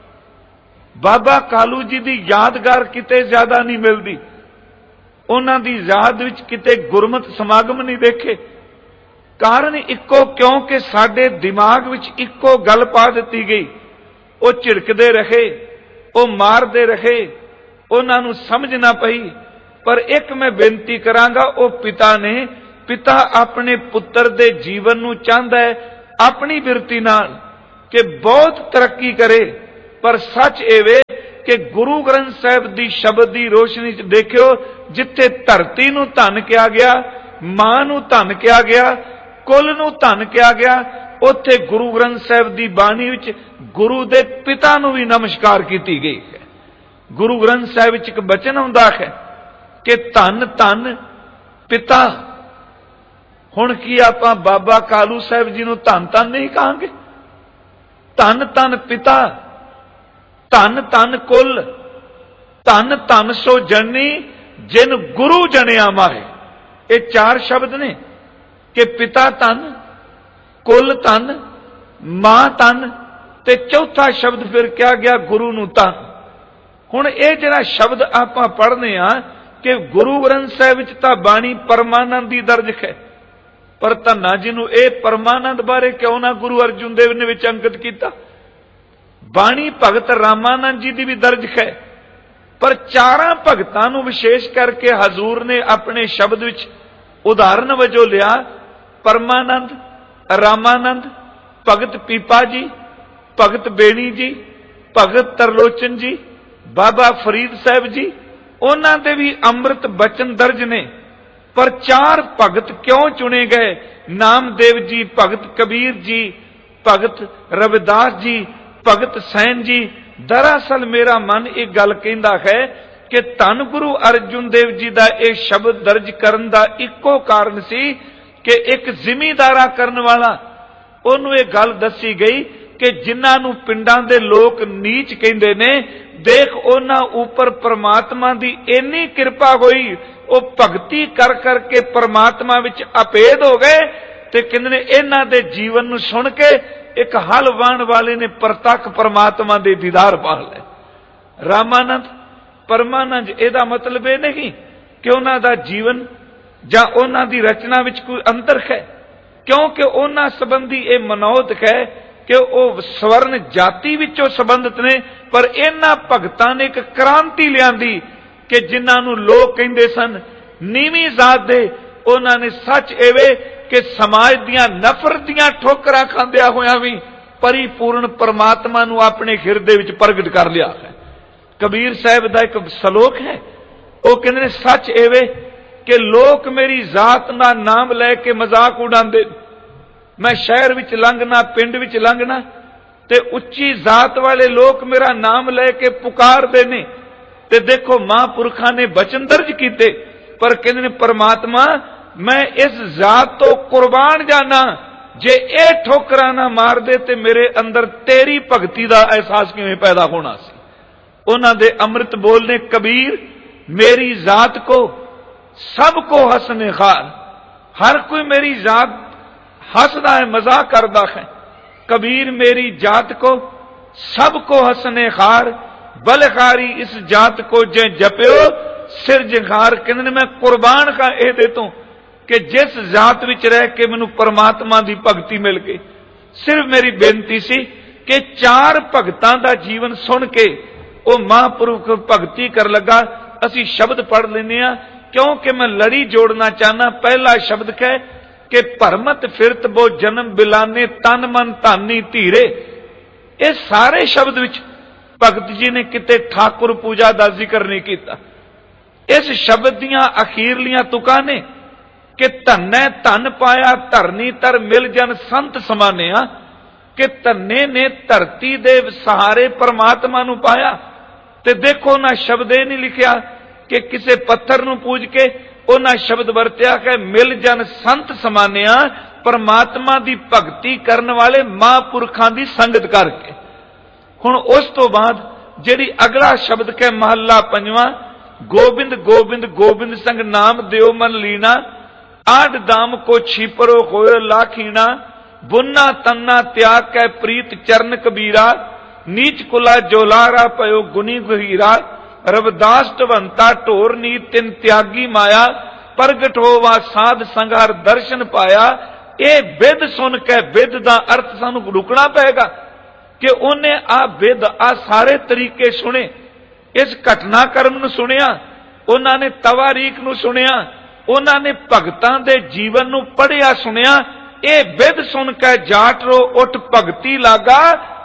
बाबा कालू जी की यादगार किते ज्यादा नहीं मिलती, उन्हां दी याद विच किते गुरमत समागम नहीं देखे। कारण इक्को, क्योंकि साडे दिमाग विच इक्को गल पा दित्ती गई। वो झिड़कदे रहे, वो मारदे रहे, उन्हां नूं समझ ना पई। पर एक मैं बेनती करांगा, वो पिता अपने पुत्र दे जीवन नूं चाहता है अपनी बिरती नाल कि बहुत तरक्की करे। पर सच एवे कि गुरु ग्रंथ साहिब दी शब्द दी रोशनी च देखियो, जिथे धरती नूं धन किया गया, मां नूं धन किया गया, कुल नूं धन किया गया, उत्थे गुरु ग्रंथ साहिब दी बाणी विच गुरु दे पिता नूं भी नमस्कार कीती गई है। गुरु ग्रंथ साहिब विच एक बचन आउंदा है कि धन धन पिता। हुण की आपां बाबा कालू साहिब जी नूं धन धन नहीं कहांगे? धन धन पिता, धन धन कुल, धन धन सो जननी जिन गुरु जनिया माहे। ये चार शब्द ने कि पिता धन, कुल धन, मां धन, ते चौथा शब्द फिर क्या गया गुरु नूं धन। हुण ये जिहड़ा शब्द आपां पढ़ने आ कि गुरु ग्रंथ साहिब विच तां बाणी परमानंद दी दर्ज है, पर धन्ना जी नूं इह परमानंद बारे क्यों ना गुरु अर्जुन देव ने विच अंकित कीता। बाणी भगत रामानंद जी दी भी दर्ज है, पर चारां भगतां नूं विशेष करके हजूर ने अपने शब्द विच उदाहरण वजों लिया। परमानंद, रामानंद, भगत पीपा जी, भगत बेणी जी, भगत तरलोचन जी, बाबा फरीद साहब जी, उन्हां दे भी अमृत बचन दर्ज ने। पर चार भगत क्यों चुने गए? नामदेव जी, भगत कबीर जी, भगत रविदास जी, भगत सैन जी। दरअसल मेरा मन एक गल कहंदा है कि धन गुरु अर्जुन देव जी का यह शब्द दर्ज करन दा इक्को कारण सी कि एक जिमीदारा करन वाला उन्होंने यह गल दसी गई कि जिन्हां नूं पिंडां दे लोक नीच कहंदे ने, देख उन्हां ऊपर परमात्मा दी इन्नी कृपा होई, वो भगती कर करके परमात्मा विच अभेद हो गए। ते कहंदे ने इन्हां दे जीवन नूं सुन के एक हल वाहण वाले ने प्रतख परमात्मा दे दीदार पा ले। रामानंद, परमानंद, एदा मतलब यह नहीं कि उन्हां दा जीवन जां उन्हां दी रचना विच कोई अंतर है, क्योंकि उन्हां संबंधी यह मनौत है कि वह स्वर्ण जाति विचों संबंधित ने। पर इन्हां भगतां ने एक क्रांति लियांदी कि जिन्हां नूं लोग कहंदे सन नीवीं जात दे, उन्हां ने सच एवे कि समाज दियां नफरत दियां ठोकरां खांदिया होया भी परिपूर्ण परमात्मा नूं अपने हिरदे विच प्रगट कर लिया है। कबीर साहब दा एक सलोक है, वो कहंदे ने सच एवे कि लोक मेरी जात दा नाम लैके मजाक उड़ांदे। मैं शहर विच लंघना, पिंड विच लंघना ते उच्ची जात वाले लोग मेरा नाम लैके पुकारदे ने। ते देखो महापुरखा ने बचन दर्ज कीते, पर कहंदे ने परमात्मा मैं इस जात तो कुर्बान जाना, जे ए ठोकरा ना मार दे ते मेरे अंदर तेरी भगती दा एहसास किवें पैदा होना सी। उन्हां दे अमृत बोलने कबीर मेरी जात को सबको हसने खार, हर कोई मेरी जात हसदा है, मजाक करदा है। कबीर मेरी जात को सबको हसने खार, बलखारी इस जात को जे जप्यो सिर जखार। कहंदे मैं कुर्बान का ए देता कि जिस जात विच रह के मैनू परमात्मा दी भगती मिल गई। सिर्फ मेरी बेनती सी कि चार भगतां दा जीवन सुन के वो महापुरुख भगती कर लगा। असी शब्द पढ़ लेने आ क्योंकि मैं लड़ी जोड़ना चाहना। पहला शब्द है कि भरमत फिरत बो जन्म बिलाने, तन मन धानी धीरे। ये सारे शब्द विच भगत जी ने किते ठाकुर पूजा का जिक्र नहीं किया। इस शब्द दियां अखीरलियां तुकां ने कि धन्नै धन पाया धरनी तर मिल जन संत समानिया, कि धन्ने ने धरती दे सहारे परमात्मा नूं पाया। ते देखो ना शब्द ये नहीं लिखिया कि किसे पत्थर नूं पूज के, उन्हां शब्द वरत्या कि मिल जन संत समानिया, परमात्मा दी भगती करन वाले महापुरखां दी संगत करके। हुण उस तो बाद जिहड़ी अगला शब्द के महला पंजवां, गोबिंद गोबिंद गोबिंद संग नाम देव मन लीना, आठ दाम को छिपरो होए लाखीना, बुन्ना तन्ना त्याग कै प्रीत चरण कबीरा, नीच कुला जोलारा पयो गुनी गहीरा, रविदास टवंता ढोर नी तिन त्यागी माया, प्रगट होवा साध संघार दर्शन पाया। ये बिद सुन के बिद दा अर्थ सानू रुकना पेगा कि उन्हें आ बिद आ सारे तरीके सुने। इस घटनाक्रम नूं सुनिया, उन्होंने तवारीख नूं सुनिया, उन्होंने भगतां दे जीवन नूं पढ़िया सुनिया। ये बिद सुन के जाट रो उठ भगती लागा,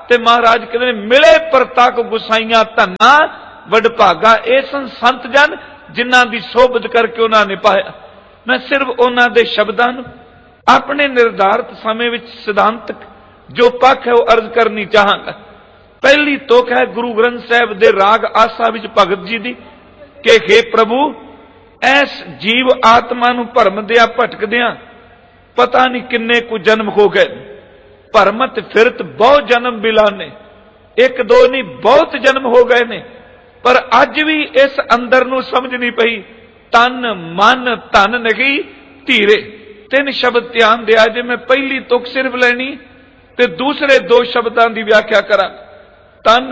ਤੇ ਮਹਾਰਾਜ ਕਹਿੰਦੇ ਨੇ ਮਿਲੇ ਪ੍ਰਤੱਖ ਗੁਸਾਈਆਂ ਧੰਨਾ ਵਡਭਾਗਾ। ਇਹ ਸਨ ਸੰਤ ਜਨ ਜਿਨ੍ਹਾਂ ਦੀ ਸੋਭਤ ਕਰਕੇ ਉਹਨਾਂ ਨੇ ਪਾਇਆ। ਮੈਂ ਸਿਰਫ ਉਹਨਾਂ ਦੇ ਸ਼ਬਦਾਂ ਨੂੰ ਆਪਣੇ ਨਿਰਧਾਰਤ ਸਮੇਂ ਵਿੱਚ ਸਿਧਾਂਤਕ ਜੋ ਪੱਖ ਹੈ ਉਹ ਅਰਜ਼ ਕਰਨੀ ਚਾਹਾਂਗਾ। ਪਹਿਲੀ ਤੁਕ ਹੈ ਗੁਰੂ ਗ੍ਰੰਥ ਸਾਹਿਬ ਦੇ ਰਾਗ ਆਸਾ ਵਿੱਚ ਭਗਤ ਜੀ ਦੀ ਕਿ हे ਪ੍ਰਭੂ, ਐਸ ਜੀਵ ਆਤਮਾ ਨੂੰ ਭਰਮਦਿਆਂ ਭਟਕਦਿਆਂ ਪਤਾ ਨਹੀਂ ਕਿੰਨੇ ਕੁ ਜਨਮ ਹੋ ਗਏ। ਭਰਮਤ ਫਿਰਤ ਬਹੁਤ ਜਨਮ ਬਿਲਾਨੇ, ਇੱਕ ਦੋ ਨਹੀਂ ਬਹੁਤ ਜਨਮ ਹੋ ਗਏ ਨੇ, ਪਰ ਅੱਜ ਵੀ ਇਸ ਅੰਦਰ ਨੂੰ ਸਮਝ ਨਹੀਂ ਪਈ। ਤਨ ਮਨ ਧਨ ਨਹੀਂ ਧੀਰੇ। ਤਿੰਨ ਸ਼ਬਦ ਧਿਆਨ ਦਿਆ ਜੇ। ਮੈਂ ਪਹਿਲੀ ਤੁਕ ਸਿਰਫ ਲੈਣੀ ਤੇ ਦੂਸਰੇ ਦੋ ਸ਼ਬਦਾਂ ਦੀ ਵਿਆਖਿਆ ਕਰਾਂ। ਤਨ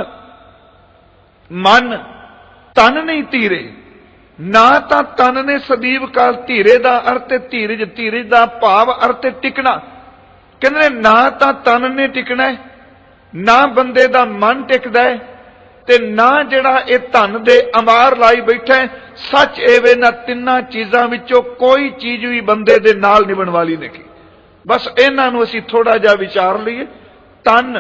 ਮਨ ਧਨ ਨਹੀਂ ਧੀਰੇ। ਨਾ ਤਾਂ ਤਨ ਨੇ ਸਦੀਵ ਕਾਲ ਧੀਰੇ ਦਾ ਅਰਥ ਹੈ ਧੀਰਜ, ਧੀਰਜ ਦਾ ਭਾਵ ਅਰਥ ਹੈ ਟਿਕਣਾ। ਕਹਿੰਦੇ ਨਾ ਤਾਂ ਤਨ ਨੇ ਟਿਕਣਾ, ਨਾ ਬੰਦੇ ਦਾ ਮਨ ਟਿਕਦਾ ਹੈ, ਤੇ ਨਾ ਜਿਹੜਾ ਇਹ ਧਨ ਦੇ ਅਮਾਰ ਲਾਈ ਬੈਠਾ। ਸੱਚ ਐਵੇਂ ਨਾ ਤਿੰਨਾਂ ਚੀਜ਼ਾਂ ਵਿੱਚੋਂ ਕੋਈ ਚੀਜ਼ ਵੀ ਬੰਦੇ ਦੇ ਨਾਲ ਨਿਭਣ ਵਾਲੀ ਨਹੀਂ। ਬਸ ਇਹਨਾਂ ਨੂੰ ਅਸੀਂ ਥੋੜਾ ਜਿਹਾ ਵਿਚਾਰ ਲਈਏ। ਤਨ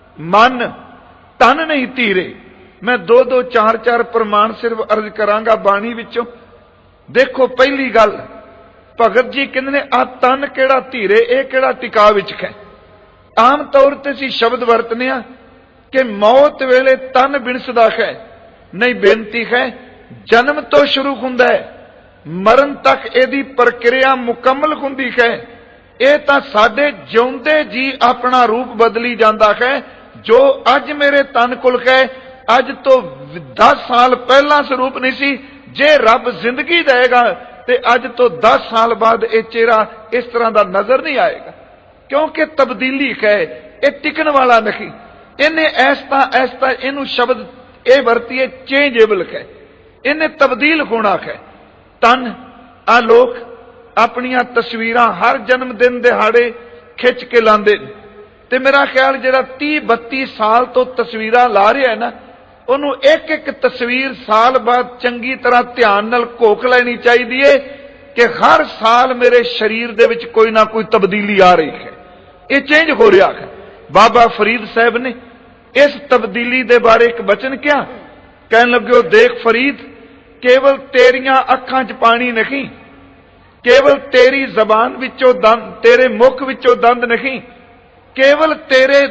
ਮਨ ਧਨ ਨਹੀਂ ਧੀਰੇ। ਮੈਂ ਦੋ ਦੋ ਚਾਰ ਚਾਰ ਪ੍ਰਮਾਣ ਸਿਰਫ ਅਰਜ਼ ਕਰਾਂਗਾ ਬਾਣੀ ਵਿੱਚੋਂ। ਦੇਖੋ, ਪਹਿਲੀ ਗੱਲ ਭਗਤ ਜੀ ਕਹਿੰਦੇ ਨੇ ਆ ਤਨ ਕਿਹੜਾ ਧੀਰੇ, ਇਹ ਕਿਹੜਾ ਟਿਕਾ ਵਿੱਚ ਹੈ। ਆਮ ਤੌਰ ਤੇ ਅਸੀਂ ਸ਼ਬਦ ਵਰਤਨੇ ਆ ਕਿ ਮੌਤ ਵੇਲੇ ਤਨ ਬਿਨਸਦਾ ਹੈ। ਨਹੀਂ, ਬੇਨਤੀ ਹੈ ਜਨਮ ਤੋਂ ਸ਼ੁਰੂ ਹੁੰਦਾ ਹੈ, ਮਰਨ ਤੱਕ ਇਹਦੀ ਪ੍ਰਕਿਰਿਆ ਮੁਕੰਮਲ ਹੁੰਦੀ ਹੈ। ਇਹ ਤਾਂ ਸਾਡੇ ਜਿਉਂਦੇ ਜੀ ਆਪਣਾ ਰੂਪ ਬਦਲੀ ਜਾਂਦਾ ਹੈ। ਜੋ ਅੱਜ ਮੇਰੇ ਤਨ ਕੋਲ ਹੈ, ਅੱਜ ਤੋਂ 10 ਸਾਲ ਪਹਿਲਾਂ ਸਰੂਪ ਨਹੀਂ ਸੀ। ਜੇ ਰੱਬ ਜ਼ਿੰਦਗੀ ਦੇਗਾ ਤੇ ਅੱਜ ਤੋਂ 10 ਸਾਲ ਬਾਅਦ ਇਹ ਚਿਹਰਾ ਇਸ ਤਰ੍ਹਾਂ ਦਾ ਨਜ਼ਰ ਨਹੀਂ ਆਏਗਾ, ਕਿਉਂਕਿ ਤਬਦੀਲੀ ਹੈ, ਇਹ ਟਿਕਣ ਵਾਲਾ ਨਹੀਂ। ਇਹਨੇ ਐਸਤਾ ਇਹਨੂੰ ਸ਼ਬਦ ਇਹ ਵਰਤੀਏ ਚੇਂਜੇਬਲ ਹੈ, ਇਹਨੇ ਤਬਦੀਲ ਹੋਣਾ ਹੈ। ਤਨ ਆ ਲੋਕ ਆਪਣੀਆਂ ਤਸਵੀਰਾਂ ਹਰ ਜਨਮ ਦਿਨ ਦਿਹਾੜੇ ਖਿੱਚ ਕੇ ਲਾਉਂਦੇ ਨੇ, ਤੇ ਮੇਰਾ ਖਿਆਲ ਜਿਹੜਾ 30-32 ਸਾਲ ਤੋਂ ਤਸਵੀਰਾਂ ਲਾ ਰਿਹਾ ਹੈ ਨਾ, ਉਹਨੂੰ ਇੱਕ ਇੱਕ ਤਸਵੀਰ ਸਾਲ ਬਾਅਦ ਚੰਗੀ ਤਰ੍ਹਾਂ ਧਿਆਨ ਨਾਲ ਘੋਖ ਲੈਣੀ ਚਾਹੀਦੀ ਹੈ ਕਿ ਹਰ ਸਾਲ ਮੇਰੇ ਸਰੀਰ ਦੇ ਵਿੱਚ ਕੋਈ ਨਾ ਕੋਈ ਤਬਦੀਲੀ ਆ ਰਹੀ ਹੈ, ਇਹ ਚੇਂਜ ਹੋ ਰਿਹਾ ਹੈ। ਬਾਬਾ ਫਰੀਦ ਸਾਹਿਬ ਨੇ ਇਸ ਤਬਦੀਲੀ ਦੇ ਬਾਰੇ ਇੱਕ ਬਚਨ ਕਿਹਾ। ਕਹਿਣ ਲੱਗੇ, ਦੇਖ ਫਰੀਦ, ਕੇਵਲ ਤੇਰੀਆਂ ਅੱਖਾਂ 'ਚ ਪਾਣੀ ਨਹੀਂ, ਕੇਵਲ ਤੇਰੀ ਜ਼ਬਾਨ ਵਿੱਚੋਂ ਦੰਦ, ਤੇਰੇ ਮੁਖ ਵਿੱਚੋਂ ਦੰਦ ਨਹੀਂ, ਕੇਵਲ ਤੇਰੇ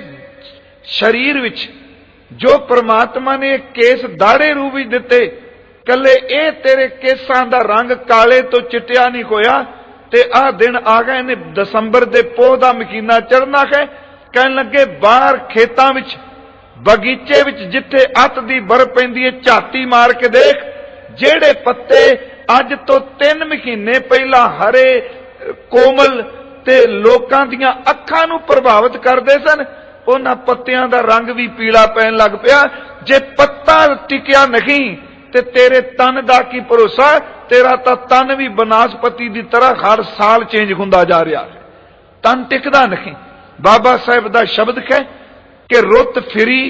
ਸਰੀਰ ਵਿੱਚ ਜੋ ਪ੍ਰਮਾਤਮਾ ਨੇ ਕੇਸ ਦਾੜੇ ਰੂਪ ਵਿੱਚ ਦਿੱਤੇ, ਕੱਲੇ ਇਹ ਤੇਰੇ ਕੇਸਾਂ ਦਾ ਰੰਗ ਕਾਲੇ ਤੋਂ ਚਿੱਟਿਆ ਨਹੀਂ ਹੋਇਆ। ਤੇ ਆਹ ਦਿਨ ਆ ਗਏ ਨੇ, ਦਸੰਬਰ ਦੇ ਪੋਹ ਦਾ ਮਹੀਨਾ ਚੜ੍ਹਨਾ ਹੈ। ਕਹਿਣ ਲੱਗੇ, ਬਾਹਰ ਖੇਤਾਂ ਵਿੱਚ ਬਗੀਚੇ ਵਿੱਚ ਜਿੱਥੇ ਅੱਤ ਦੀ ਬਰਫ਼ ਪੈਂਦੀ ਹੈ, ਝਾਤੀ ਮਾਰ ਕੇ ਦੇਖ, ਜਿਹੜੇ ਪੱਤੇ ਅੱਜ ਤੋਂ 3 ਮਹੀਨੇ ਪਹਿਲਾਂ ਹਰੇ ਕੋਮਲ ਤੇ ਲੋਕਾਂ ਦੀਆਂ ਅੱਖਾਂ ਨੂੰ ਪ੍ਰਭਾਵਿਤ ਕਰਦੇ ਸਨ, ਉਹਨਾਂ ਪੱਤਿਆਂ ਦਾ ਰੰਗ ਵੀ ਪੀਲਾ ਪੈਣ ਲੱਗ ਪਿਆ। ਜੇ ਪੱਤਾ ਟਿਕਿਆ ਨਹੀਂ ਤੇ ਤੇਰੇ ਤਨ ਦਾ ਕੀ ਭਰੋਸਾ। ਤੇਰਾ ਤਾਂ ਤਨ ਵੀ ਬਨਾਸਪਤੀ ਦੀ ਤਰ੍ਹਾਂ ਹਰ ਸਾਲ ਚੇਂਜ ਹੁੰਦਾ ਜਾ ਰਿਹਾ ਹੈ, ਤਨ ਟਿਕਦਾ ਨਹੀਂ। ਬਾਬਾ ਸਾਹਿਬ ਦਾ ਸ਼ਬਦ ਹੈ ਕਿ ਰੁੱਤ ਫਿਰੀ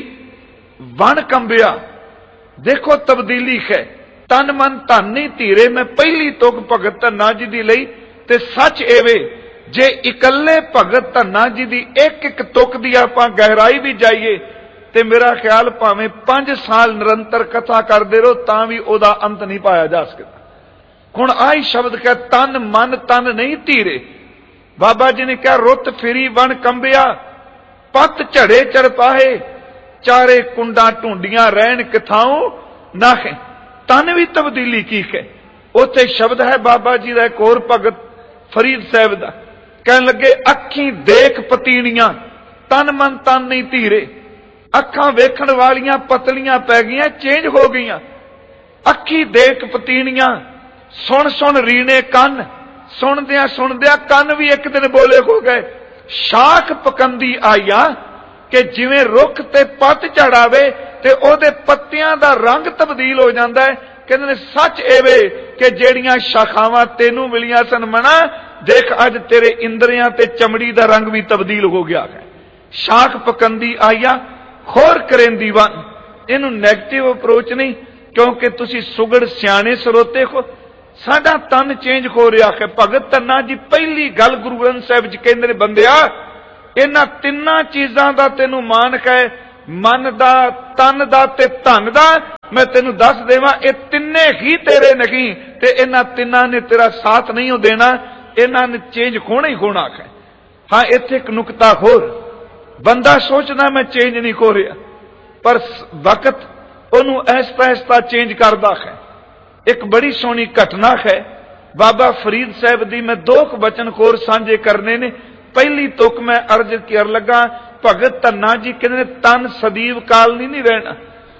ਵਣ ਕੰਬਿਆ। ਦੇਖੋ ਤਬਦੀਲੀ ਹੈ। ਤਨ ਮਨ ਧਨ ਨਹੀਂ ਧੀਰੇ। ਮੈਂ ਪਹਿਲੀ ਤੁਕ ਭਗਤ ਧੰਨਾ ਜੀ ਦੀ ਲਈ, ਤੇ ਸੱਚ ਐਵੇਂ ਜੇ ਇਕੱਲੇ ਭਗਤ ਧੰਨਾ ਜੀ ਦੀ ਇੱਕ ਇੱਕ ਤੁਕ ਦੀ ਆਪਾਂ ਗਹਿਰਾਈ ਵੀ ਜਾਈਏ ਤੇ ਮੇਰਾ ਖਿਆਲ ਭਾਵੇਂ 5 ਸਾਲ ਨਿਰੰਤਰ ਕਥਾ ਕਰਦੇ ਰਹੋ ਤਾਂ ਵੀ ਉਹਦਾ ਅੰਤ ਨਹੀਂ ਪਾਇਆ ਜਾ ਸਕਦਾ। ਹੁਣ ਆਹੀ ਸ਼ਬਦ ਕਹੇ, ਤਨ ਮਨ ਤਨ ਨਹੀਂ ਧੀਰੇ। ਬਾਬਾ ਜੀ ਨੇ ਕਿਹਾ, ਰੁੱਤ ਫਿਰੀ ਵਣ ਕੰਬਿਆ, ਪੱਤ ਝੜੇ ਚਰਪਾਹੇ, ਚਾਰੇ ਕੁੰਡਾਂ ਢੂੰਡੀਆਂ ਰਹਿਣ ਕਿਥਾਉ ਨਾਖੇ। ਤਨ ਵੀ ਤਬਦੀਲੀ ਕੀ ਹੈ। ਉੱਥੇ ਸ਼ਬਦ ਹੈ ਬਾਬਾ ਜੀ ਦਾ ਇੱਕ ਹੋਰ ਭਗਤ ਫਰੀਦ ਸਾਹਿਬ ਦਾ, ਕਹਿਣ ਲੱਗੇ, ਅੱਖੀਂ ਦੇਖ ਪਤੀਣੀਆਂ, ਤਨ ਮਨ ਤਨ ਨਹੀਂ ਧੀਰੇ। ਅੱਖਾਂ ਵੇਖਣ ਵਾਲੀਆਂ ਪਤਲੀਆਂ ਪੈ ਗਈਆਂ, ਚੇਂਜ ਹੋ ਗਈਆਂ। ਅੱਖੀ ਦੇਖ ਪਤੀਣੀਆਂ, ਸੁਣ ਸੁਣ ਰੀਣੇ ਕੰਨ, ਸੁਣਦਿਆਂ ਸੁਣਦਿਆਂ ਕੰਨ ਵੀ ਇੱਕ ਦਿਨ ਬੋਲੇ ਹੋ ਗਏ। ਸ਼ਾਖ ਪਕੰਦੀ ਆਈਆ, ਕਿ ਜਿਵੇਂ ਰੁੱਖ ਤੇ ਪੱਤ ਝੜਾਵੇ ਤੇ ਉਹਦੇ ਪੱਤਿਆਂ ਦਾ ਰੰਗ ਤਬਦੀਲ ਹੋ ਜਾਂਦਾ ਹੈ। ਕਹਿੰਦੇ ਨੇ ਸੱਚ ਐਵੇਂ ਕਿ ਜਿਹੜੀਆਂ ਸ਼ਾਖਾਵਾਂ ਤੈਨੂੰ ਮਿਲੀਆਂ ਸਨ ਮਣਾ, ਦੇਖ ਅੱਜ ਤੇਰੇ ਇੰਦਰੀਆਂ ਤੇ ਚਮੜੀ ਦਾ ਰੰਗ ਵੀ ਤਬਦੀਲ ਹੋ ਗਿਆ ਹੈ। ਸ਼ਾਖ ਪਕੰਦੀ ਆਈਆ ਖੋਰ ਕਰੇਂਦੀ ਵਨ। ਇਹਨੂੰ ਨੈਗੇਟਿਵ ਅਪਰੋਚ ਨਹੀਂ, ਕਿਉਂਕਿ ਤੁਸੀਂ ਸੁਗੜ ਸਿਆਣੇ ਸਰੋਤੇ ਹੋ। ਸਾਡਾ ਤਨ ਚੇਂਜ ਹੋ ਰਿਹਾ ਹੈ। ਭਗਤ ਧੰਨਾ ਜੀ ਪਹਿਲੀ ਗੱਲ ਗੁਰੂ ਗ੍ਰੰਥ ਸਾਹਿਬ ਜੀ ਕਹਿੰਦੇ ਨੇ, ਬੰਦਿਆ ਇਹਨਾਂ ਤਿੰਨਾਂ ਚੀਜ਼ਾਂ ਦਾ ਤੈਨੂੰ ਮਾਨਕ ਹੈ, ਮਨ ਦਾ, ਤਨ ਦਾ ਤੇ ਧਨ ਦਾ। ਮੈਂ ਤੈਨੂੰ ਦੱਸ ਦੇਵਾਂ, ਇਹ ਤਿੰਨੇ ਹੀ ਤੇਰੇ ਨਹੀਂ ਤੇ ਇਹਨਾਂ ਤਿੰਨਾਂ ਨੇ ਤੇਰਾ ਸਾਥ ਨਹੀਂ ਦੇਣਾ, ਇਹਨਾਂ ਨੇ ਚੇਂਜ ਹੋਣਾ ਹੀ ਹੋਣਾ ਹੈ। ਹਾਂ, ਇੱਥੇ ਇੱਕ ਨੁਕਤਾ ਹੋਰ, ਬੰਦਾ ਸੋਚਦਾ ਮੈਂ ਚੇਂਜ ਨਹੀਂ ਹੋ ਰਿਹਾ, ਪਰ ਵਕਤ ਉਹਨੂੰ ਐਸਤਾ ਐਸਤਾ ਚੇਂਜ ਕਰਦਾ ਹੈ। ਇੱਕ ਬੜੀ ਸੋਹਣੀ ਘਟਨਾ ਹੈ ਬਾਬਾ ਫਰੀਦ ਸਾਹਿਬ ਦੀ, ਮੈਂ 2 ਬਚਨ ਹੋਰ ਸਾਂਝੇ ਕਰਨੇ ਨੇ। ਪਹਿਲੀ ਤੁਕ ਮੈਂ ਅਰਜ਼ ਕਰ ਲੱਗਾ, ਭਗਤ ਧੰਨਾ ਜੀ ਕਹਿੰਦੇ ਤਨ ਸਦੀਵ ਕਾਲ ਨਹੀਂ ਰਹਿਣਾ।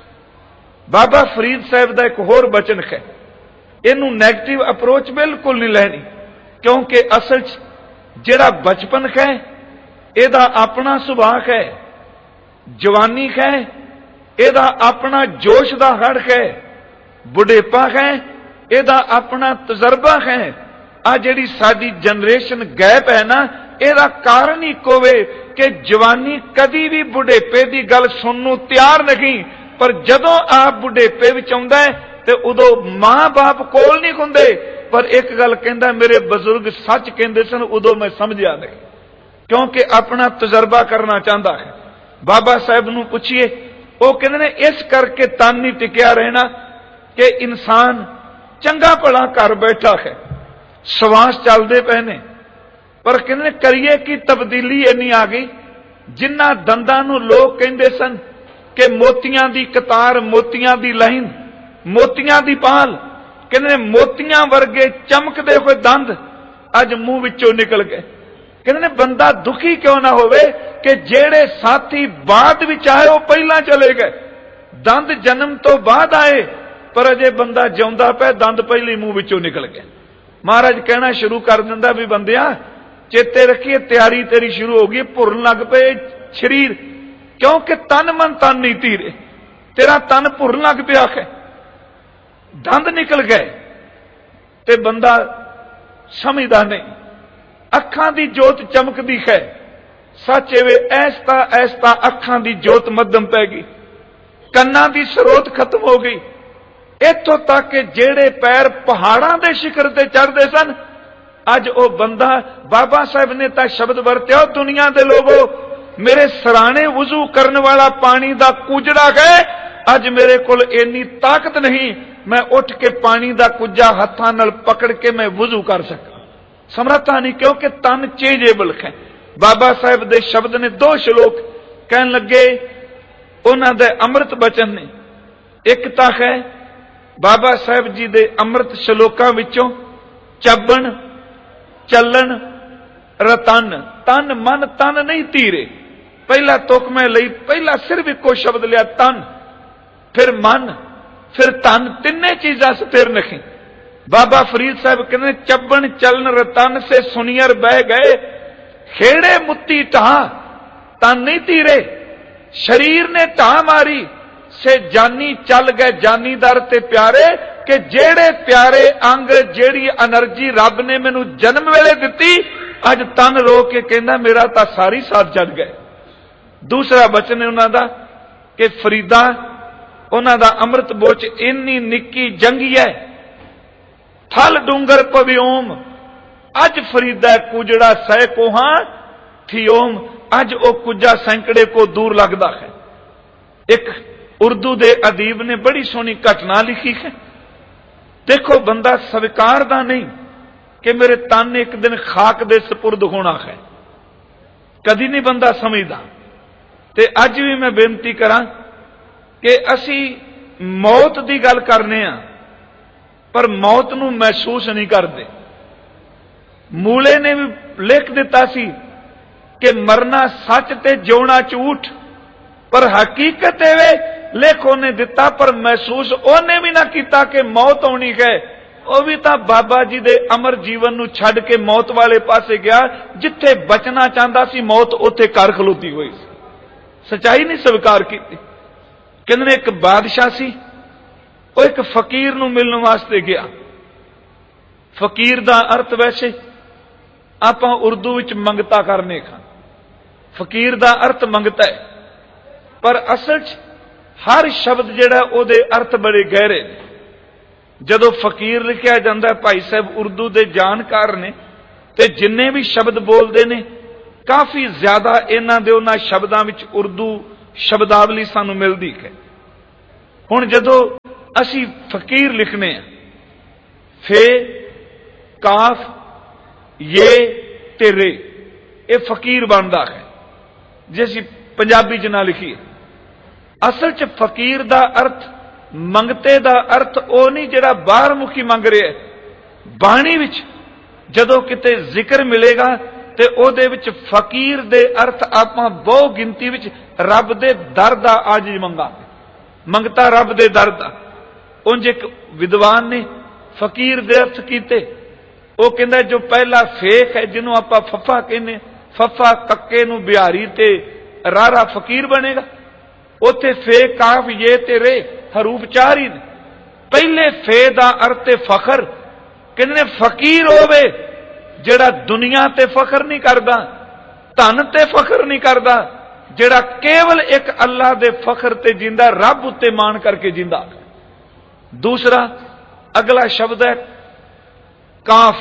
ਬਾਬਾ ਫਰੀਦ ਸਾਹਿਬ ਦਾ ਇੱਕ ਹੋਰ ਬਚਨ ਹੈ, ਇਹਨੂੰ ਨੈਗੇਟਿਵ ਅਪਰੋਚ ਬਿਲਕੁਲ ਨਹੀਂ ਲੈਣੀ, ਕਿਉਂਕਿ ਅਸਲ 'ਚ ਜਿਹੜਾ ਬਚਪਨ ਹੈ ਇਹਦਾ ਆਪਣਾ ਸੁਭਾਅ ਹੈ, ਜਵਾਨੀ ਹੈ ਇਹਦਾ ਆਪਣਾ ਜੋਸ਼ ਦਾ ਹੜ ਹੈ, ਬੁਢੇਪਾ ਹੈ ਇਹਦਾ ਆਪਣਾ ਤਜਰਬਾ ਹੈ। ਆ ਜਿਹੜੀ ਸਾਡੀ ਜਨਰੇਸ਼ਨ ਗੈਪ ਹੈ ਨਾ, ਇਹਦਾ ਕਾਰਨ ਹੀ ਕੋਵੇ ਕਿ ਜਵਾਨੀ ਕਦੀ ਵੀ ਬੁਢੇਪੇ ਦੀ ਗੱਲ ਸੁਣਨ ਨੂੰ ਤਿਆਰ ਨਹੀਂ, ਪਰ ਜਦੋਂ ਆਪ ਬੁਢੇਪੇ ਵਿੱਚ ਆਉਂਦਾ ਹੈ ਤੇ ਉਦੋਂ ਮਾਂ-ਬਾਪ ਕੋਲ ਨਹੀਂ ਹੁੰਦੇ। ਪਰ ਇੱਕ ਗੱਲ ਕਹਿੰਦਾ, ਮੇਰੇ ਬਜ਼ੁਰਗ ਸੱਚ ਕਹਿੰਦੇ ਸਨ, ਉਦੋਂ ਮੈਂ ਸਮਝਿਆ ਨਹੀਂ, ਕਿਉਂਕਿ ਆਪਣਾ ਤਜਰਬਾ ਕਰਨਾ ਚਾਹੁੰਦਾ ਹੈ। ਬਾਬਾ ਸਾਹਿਬ ਨੂੰ ਪੁੱਛੀਏ, ਉਹ ਕਹਿੰਦੇ ਨੇ ਇਸ ਕਰਕੇ ਤਨ ਨਹੀਂ ਟਿਕਿਆ ਰਹਿਣਾ ਕਿ ਇਨਸਾਨ ਚੰਗਾ ਭਲਾ ਘਰ ਬੈਠਾ ਹੈ, ਸਵਾਸ ਚੱਲਦੇ ਪਏ ਨੇ, ਪਰ ਕਹਿੰਦੇ ਨੇ ਕਰੀਏ ਕਿ ਤਬਦੀਲੀ ਇੰਨੀ ਆ ਗਈ। ਜਿਨ੍ਹਾਂ ਦੰਦਾਂ ਨੂੰ ਲੋਕ ਕਹਿੰਦੇ ਸਨ ਕਿ ਮੋਤੀਆਂ ਦੀ ਕਤਾਰ, ਮੋਤੀਆਂ ਦੀ ਲਾਈਨ, ਮੋਤੀਆਂ ਦੀ ਪਾਲ, ਕਹਿੰਦੇ ਨੇ ਮੋਤੀਆਂ ਵਰਗੇ ਚਮਕਦੇ ਹੋਏ ਦੰਦ ਅੱਜ ਮੂੰਹ ਵਿੱਚੋਂ ਨਿਕਲ ਗਏ। ਕਹਿੰਦੇ ਨੇ ਬੰਦਾ ਦੁਖੀ ਕਿਉਂ ਨਾ ਹੋਵੇ ਕਿ ਜਿਹੜੇ ਸਾਥੀ ਬਾਅਦ ਵਿੱਚ ਆਏ ਉਹ ਪਹਿਲਾਂ ਚਲੇ ਗਏ। ਦੰਦ ਜਨਮ ਤੋਂ ਬਾਅਦ ਆਏ, ਪਰ ਅਜੇ ਬੰਦਾ ਜਿਉਂਦਾ ਪਿਆ, ਦੰਦ ਪਹਿਲੇ ਮੂੰਹ ਵਿੱਚੋਂ ਨਿਕਲ ਗਏ। ਮਹਾਰਾਜ ਕਹਿਣਾ ਸ਼ੁਰੂ ਕਰ ਦਿੰਦਾ ਵੀ ਬੰਦਿਆ ਚੇਤੇ ਰੱਖੀਏ, ਤਿਆਰੀ ਤੇਰੀ ਸ਼ੁਰੂ ਹੋ ਗਈ, ਭੁਰਨ ਲੱਗ ਪਏ ਸਰੀਰ, ਕਿਉਂਕਿ ਤਨ ਮਨ ਤਨ ਨਹੀਂ ਧੀਰੇ, ਤੇਰਾ ਤਨ ਭੁਰਨ ਲੱਗ ਪਿਆ ਹੈ, ਦੰਦ ਨਿਕਲ ਗਏ ਤੇ ਬੰਦਾ ਸਮਝਦਾ ਨਹੀਂ। ਅੱਖਾਂ ਦੀ ਜੋਤ ਚਮਕਦੀ ਹੈ, ਸੱਚ ਵੇ ਐਸਤਾ ਐਸਤਾ ਅੱਖਾਂ ਦੀ ਜੋਤ ਮੱਧਮ ਪੈ ਗਈ, ਕੰਨਾਂ ਦੀ ਸਰੋਤ ਖਤਮ ਹੋ ਗਈ, ਇੱਥੋਂ ਤੱਕ ਕਿ ਜਿਹੜੇ ਪੈਰ ਪਹਾੜਾਂ ਦੇ ਸ਼ਿਖਰ ਤੇ ਚੜ੍ਹਦੇ ਸਨ, ਅੱਜ ਉਹ ਬੰਦਾ, ਬਾਬਾ ਸਾਹਿਬ ਨੇ ਤਾਂ ਸ਼ਬਦ ਵਰਤਿਆ, ਦੁਨੀਆ ਦੇ ਲੋਗੋ ਮੇਰੇ ਸਰਾਣੇ ਵੁਜ਼ੂ ਕਰਨ ਵਾਲਾ ਪਾਣੀ ਦਾ ਕੁਜੜਾ ਹੈ, ਅੱਜ ਮੇਰੇ ਕੋਲ ਇੰਨੀ ਤਾਕਤ ਨਹੀਂ ਮੈਂ ਉੱਠ ਕੇ ਪਾਣੀ ਦਾ ਕੁੱਜਾ ਹੱਥਾਂ ਨਾਲ ਪਕੜ ਕੇ ਮੈਂ ਵੁਜ਼ੂ ਕਰ ਸਕਾਂ, ਸਮਰੱਥਾ ਨਹੀਂ, ਕਿਉਂਕਿ ਤਨ ਚੇਂਜੇਬਲ ਹੈ। ਬਾਬਾ ਸਾਹਿਬ ਦੇ ਸ਼ਬਦ ਨੇ 2 ਸ਼ਲੋਕ ਕਹਿਣ ਲੱਗੇ, ਉਹਨਾਂ ਦੇ ਅੰਮ੍ਰਿਤ ਬਚਨ ਨੇ। ਇੱਕ ਤਾਂ ਹੈ ਬਾਬਾ ਸਾਹਿਬ ਜੀ ਦੇ ਅੰਮ੍ਰਿਤ ਸ਼ਲੋਕਾਂ ਵਿੱਚੋਂ, ਚੱਬਣ ਚੱਲਣ ਰਤਨ, ਤਨ ਮਨ ਤਨ ਨਹੀਂ ਧੀਰੇ। ਪਹਿਲਾ ਤੁਕ ਮੈਂ ਲਈ, ਪਹਿਲਾ ਸਿਰਫ ਇੱਕੋ ਸ਼ਬਦ ਲਿਆ ਤਨ, ਫਿਰ ਮਨ, ਫਿਰ ਤਨ, ਤਿੰਨੇ ਚੀਜ਼ਾਂ ਸਥਿਰ ਨਹੀਂ। ਬਾਬਾ ਫਰੀਦ ਸਾਹਿਬ ਕਹਿੰਦੇ ਚੱਬਣ ਚੱਲਣ ਰਤਨ ਸੇ ਸੁਨੀਅਰ ਬਹਿ ਗਏ, ਖੇੜੇ ਮੁੱਤੀ ਢਾਹ ਤਨ ਨਹੀਂ ਧੀਰੇ। ਸ਼ਰੀਰ ਨੇ ਢਾਹ ਮਾਰੀ ਸੇ ਜਾਨੀ ਚੱਲ ਗਏ ਜਾਨੀ ਦਰ ਤੇ ਪਿਆਰੇ, ਕਿ ਜਿਹੜੇ ਪਿਆਰੇ ਅੰਗ, ਜਿਹੜੀ એનર્ਜੀ ਰੱਬ ਨੇ ਮੈਨੂੰ ਜਨਮ ਵੇਲੇ ਦਿੱਤੀ, ਅੱਜ ਤਨ ਰੋ ਕੇ ਕਹਿੰਦਾ ਮੇਰਾ ਤਾਂ ਸਾਰੀ ਸਾਥ ਛੱਡ ਗਏ। ਦੂਸਰਾ ਬਚਨ ਹੈ ਉਹਨਾਂ ਦਾ ਕਿ ਫਰੀਦਾ, ਉਹਨਾਂ ਦਾ ਅੰਮ੍ਰਿਤ ਬੋਚ ਇੰਨੀ ਨਿੱਕੀ ਜੰਗੀ ਹੈ, ਥਲ ਡੂੰਗਰ ਪਵਿਓਮ, ਅੱਜ ਫਰੀਦਾ ਕੁਜੜਾ ਸਹਿ ਕੋਹਾਂ ਥਿਓਮ, ਅੱਜ ਉਹ ਕੁਜਾ ਸੈਂਕੜੇ ਕੋ ਦੂਰ ਲੱਗਦਾ ਹੈ। ਇੱਕ ਉਰਦੂ ਦੇ ਅਦੀਬ ਨੇ ਬੜੀ ਸੋਹਣੀ ਘਟਨਾ ਲਿਖੀ ਹੈ। ਦੇਖੋ, ਬੰਦਾ ਸਵੀਕਾਰਦਾ ਨਹੀਂ ਕਿ ਮੇਰੇ ਤਨ ਇੱਕ ਦਿਨ ਖਾਕ ਦੇ ਸਪੁਰਦ ਹੋਣਾ ਹੈ, ਕਦੀ ਨਹੀਂ ਬੰਦਾ ਸਮਝਦਾ। ਤੇ ਅੱਜ ਵੀ ਮੈਂ ਬੇਨਤੀ ਕਰਾਂ ਕਿ ਅਸੀਂ ਮੌਤ ਦੀ ਗੱਲ ਕਰਨੇ ਆ, ਪਰ ਮੌਤ ਨੂੰ ਮਹਿਸੂਸ ਨਹੀਂ ਕਰਦੇ। ਮੂਲੇ ਨੇ ਵੀ ਲਿਖ ਦਿੱਤਾ ਸੀ ਕਿ ਮਰਨਾ ਸੱਚ ਤੇ ਜਿਉਣਾ ਝੂਠ, ਪਰ ਹਕੀਕਤ ਇਹ ਲਿਖ ਉਹਨੇ ਦਿੱਤਾ, ਪਰ ਮਹਿਸੂਸ ਉਹਨੇ ਵੀ ਨਾ ਕੀਤਾ ਕਿ ਮੌਤ ਆਉਣੀ ਹੈ। ਉਹ ਵੀ ਤਾਂ ਬਾਬਾ ਜੀ ਦੇ ਅਮਰ ਜੀਵਨ ਨੂੰ ਛੱਡ ਕੇ ਮੌਤ ਵਾਲੇ ਪਾਸੇ ਗਿਆ, ਜਿੱਥੇ ਬਚਣਾ ਚਾਹੁੰਦਾ ਸੀ ਮੌਤ ਉੱਥੇ ਘਰ ਖਲੋਤੀ ਹੋਈ ਸੀ, ਸਚਾਈ ਨਹੀਂ ਸਵੀਕਾਰ ਕੀਤੀ। ਕਹਿੰਦੇ ਨੇ ਇੱਕ ਬਾਦਸ਼ਾਹ ਸੀ, ਉਹ ਇੱਕ ਫਕੀਰ ਨੂੰ ਮਿਲਣ ਵਾਸਤੇ ਗਿਆ। ਫਕੀਰ ਦਾ ਅਰਥ ਵੈਸੇ ਆਪਾਂ ਉਰਦੂ ਵਿੱਚ ਮੰਗਤਾ ਕਰਨੇ ਖਾਂ, ਫਕੀਰ ਦਾ ਅਰਥ ਮੰਗਤਾ ਹੈ, ਪਰ ਅਸਲ 'ਚ ਹਰ ਸ਼ਬਦ ਜਿਹੜਾ ਉਹਦੇ ਅਰਥ ਬੜੇ ਗਹਿਰੇ ਨੇ। ਜਦੋਂ ਫਕੀਰ ਲਿਖਿਆ ਜਾਂਦਾ, ਭਾਈ ਸਾਹਿਬ ਉਰਦੂ ਦੇ ਜਾਣਕਾਰ ਨੇ, ਤੇ ਜਿੰਨੇ ਵੀ ਸ਼ਬਦ ਬੋਲਦੇ ਨੇ ਕਾਫੀ ਜ਼ਿਆਦਾ ਇਹਨਾਂ ਦੇ ਉਹਨਾਂ ਸ਼ਬਦਾਂ ਵਿੱਚ ਉਰਦੂ ਸ਼ਬਦਾਵਲੀ ਸਾਨੂੰ ਮਿਲਦੀ ਹੈ। ਹੁਣ ਜਦੋਂ ਅਸੀਂ ਫਕੀਰ ਲਿਖਨੇ ਆ, ਫੇ ਕਾਫ ये ਤੇ ਰੇ, ਇਹ ਫਕੀਰ ਬਣਦਾ ਹੈ। ਜੇ ਅਸੀਂ ਪੰਜਾਬੀ ਚ ਨਾ ਲਿਖੀਏ, ਅਸਲ ਚ ਫਕੀਰ ਦਾ ਅਰਥ, ਮੰਗਤੇ ਦਾ ਅਰਥ ਉਹ ਨਹੀਂ ਜਿਹੜਾ ਬਾਹਰ ਮੁਖੀ ਮੰਗ ਰਿਹਾ। ਬਾਣੀ ਵਿੱਚ ਜਦੋਂ ਕਿਤੇ ਜ਼ਿਕਰ ਮਿਲੇਗਾ ਤੇ ਉਹਦੇ ਵਿੱਚ ਫਕੀਰ ਦੇ ਅਰਥ ਆਪਾਂ ਬਹੁ ਗਿਣਤੀ ਵਿੱਚ ਰੱਬ ਦੇ ਦਰ ਦਾ ਆਜਿਜ਼ ਮੰਗਾਂਗੇ, ਮੰਗਤਾ ਰੱਬ ਦੇ ਦਰ ਦਾ। ਉਂਝ ਇੱਕ ਵਿਦਵਾਨ ਨੇ ਫਕੀਰ ਦੇ ਅਰਥ ਕੀਤੇ। ਉਹ ਕਹਿੰਦਾ ਜੋ ਪਹਿਲਾ ਫੇਕ ਹੈ, ਜਿਹਨੂੰ ਆਪਾਂ ਫੱਫਾ ਕਹਿੰਦੇ, ਫੱਫਾ ਕੱਕੇ ਨੂੰ ਬਿਹਾਰੀ ਤੇ ਰਾਰਾ ਫਕੀਰ ਬਣੇਗਾ। ਉੱਥੇ ਫੇ ਕਾਫ ਇਹ ਤੇ ਰੇ ਹਰੂਫ 4 ਹੀ ਨੇ। ਪਹਿਲੇ ਫੇ ਦਾ ਅਰਥ ਹੈ ਫਖਰ। ਕਹਿੰਦੇ ਨੇ ਫਕੀਰ ਹੋਵੇ ਜਿਹੜਾ ਦੁਨੀਆ ਤੇ ਫਖਰ ਨਹੀਂ ਕਰਦਾ, ਧਨ ਤੇ ਫਖਰ ਨਹੀਂ ਕਰਦਾ, ਜਿਹੜਾ ਕੇਵਲ ਇੱਕ ਅੱਲਾਹ ਦੇ ਫਖਰ ਤੇ ਜਿੰਦਾ, ਰੱਬ ਉੱਤੇ ਮਾਣ ਕਰਕੇ ਜਿੰਦਾ। ਦੂਸਰਾ ਅਗਲਾ ਸ਼ਬਦ ਹੈ ਕਾਫ।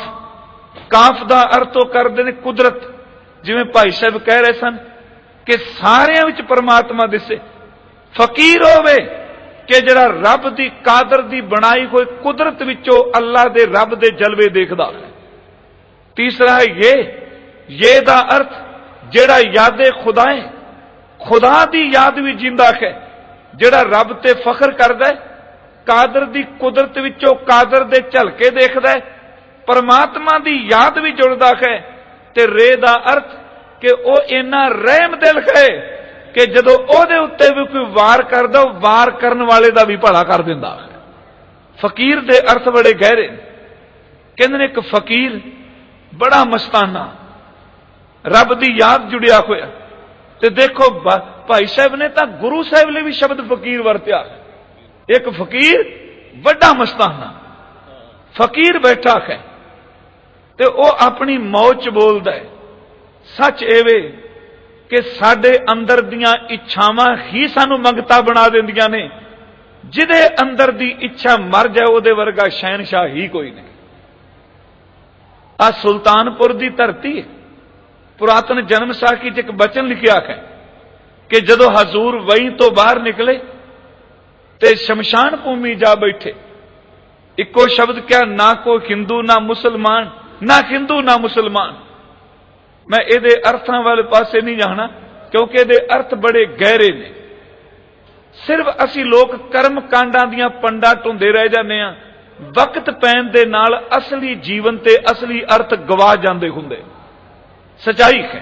ਕਾਫ ਦਾ ਅਰਥ ਉਹ ਕਰਦੇ ਨੇ ਕੁਦਰਤ। ਜਿਵੇਂ ਭਾਈ ਸਾਹਿਬ ਕਹਿ ਰਹੇ ਸਨ ਕਿ ਸਾਰਿਆਂ ਵਿੱਚ ਪਰਮਾਤਮਾ ਦਿਸੇ। ਫਕੀਰ ਹੋਵੇ ਕਿ ਜਿਹੜਾ ਰੱਬ ਦੀ ਕਾਦਰ ਦੀ ਬਣਾਈ ਹੋਈ ਕੁਦਰਤ ਵਿੱਚੋਂ ਅੱਲਾਹ ਦੇ ਰੱਬ ਦੇ ਜਲਵੇ ਦੇਖਦਾ ਹੈ। ਤੀਸਰਾ ਹੈ ਇਹ ਦਾ ਅਰਥ ਜਿਹੜਾ ਯਾਦੇ ਖੁਦਾ ਹੈ, ਖੁਦਾ ਦੀ ਯਾਦ ਵੀ ਜਿੰਦਾ ਹੈ, ਜਿਹੜਾ ਰੱਬ ਤੇ ਫਖਰ ਕਰਦਾ ਹੈ, ਕਾਦਰ ਦੀ ਕੁਦਰਤ ਵਿੱਚੋਂ ਕਾਦਰ ਦੇ ਝਲਕੇ ਦੇਖਦਾ ਹੈ, ਪਰਮਾਤਮਾ ਦੀ ਯਾਦ ਵੀ ਜੁੜਦਾ ਹੈ। ਤੇ ਰੇ ਦਾ ਅਰਥ ਕਿ ਉਹ ਇੰਨਾ ਰਹਿਮ ਦਿਲ ਹੈ ਕਿ ਜਦੋਂ ਉਹਦੇ ਉੱਤੇ ਵੀ ਕੋਈ ਵਾਰ ਕਰਦਾ, ਉਹ ਵਾਰ ਕਰਨ ਵਾਲੇ ਦਾ ਵੀ ਭਲਾ ਕਰ ਦਿੰਦਾ ਹੈ। ਫਕੀਰ ਦੇ ਅਰਥ ਬੜੇ ਗਹਿਰੇ। ਕਹਿੰਦੇ ਨੇ ਇੱਕ ਫਕੀਰ ਬੜਾ ਮਸਤਾਨਾ, ਰੱਬ ਦੀ ਯਾਦ ਜੁੜਿਆ ਹੋਇਆ। ਤੇ ਦੇਖੋ ਭਾਈ ਸਾਹਿਬ ਨੇ ਤਾਂ ਗੁਰੂ ਸਾਹਿਬ ਲਈ ਵੀ ਸ਼ਬਦ ਫਕੀਰ ਵਰਤਿਆ। ਇੱਕ ਫਕੀਰ ਵੱਡਾ ਮਸਤਾਨਾ, ਫਕੀਰ ਬੈਠਾ ਹੈ ਤੇ ਉਹ ਆਪਣੀ ਮੌਜ ਚ ਬੋਲਦਾ ਹੈ। ਸੱਚ ਐਵੇਂ ਕਿ ਸਾਡੇ ਅੰਦਰ ਦੀਆਂ ਇੱਛਾਵਾਂ ਹੀ ਸਾਨੂੰ ਮੰਗਤਾ ਬਣਾ ਦਿੰਦੀਆਂ ਨੇ। ਜਿਹਦੇ ਅੰਦਰ ਦੀ ਇੱਛਾ ਮਰ ਜਾਏ ਉਹਦੇ ਵਰਗਾ ਸ਼ਹਿਨशाह ਹੀ ਕੋਈ ਨਹੀਂ। ਆ ਸੁਲਤਾਨਪੁਰ ਦੀ ਧਰਤੀ ਹੈ। ਪੁਰਾਤਨ ਜਨਮ ਸਾਖੀ ਚ ਇੱਕ ਬਚਨ ਲਿਖਿਆ ਹੈ ਕਿ ਜਦੋਂ ਹਜ਼ੂਰ ਵਹੀਂ ਤੋਂ ਬਾਹਰ ਨਿਕਲੇ ਤੇ ਸ਼ਮਸ਼ਾਨ ਭੂਮੀ ਜਾ ਬੈਠੇ, ਇੱਕੋ ਸ਼ਬਦ ਕਿਹਾ, ਨਾ ਕੋਈ ਹਿੰਦੂ ਨਾ ਮੁਸਲਮਾਨ, ਨਾ ਹਿੰਦੂ ਨਾ ਮੁਸਲਮਾਨ। ਮੈਂ ਇਹਦੇ ਅਰਥਾਂ ਵਾਲੇ ਪਾਸੇ ਨਹੀਂ ਜਾਣਾ ਕਿਉਂਕਿ ਇਹਦੇ ਅਰਥ ਬੜੇ ਗਹਿਰੇ ਨੇ। ਸਿਰਫ ਅਸੀਂ ਲੋਕ ਕਰਮ ਕਾਂਡਾਂ ਦੀਆਂ ਪੰਡਾਂ ਢੁੰਦੇ ਰਹਿ ਜਾਂਦੇ ਆ। ਵਕਤ ਪੈਣ ਦੇ ਨਾਲ ਅਸਲੀ ਜੀਵਨ ਤੇ ਅਸਲੀ ਅਰਥ ਗਵਾ ਜਾਂਦੇ ਹੁੰਦੇ। ਸਚਾਈ ਹੈ।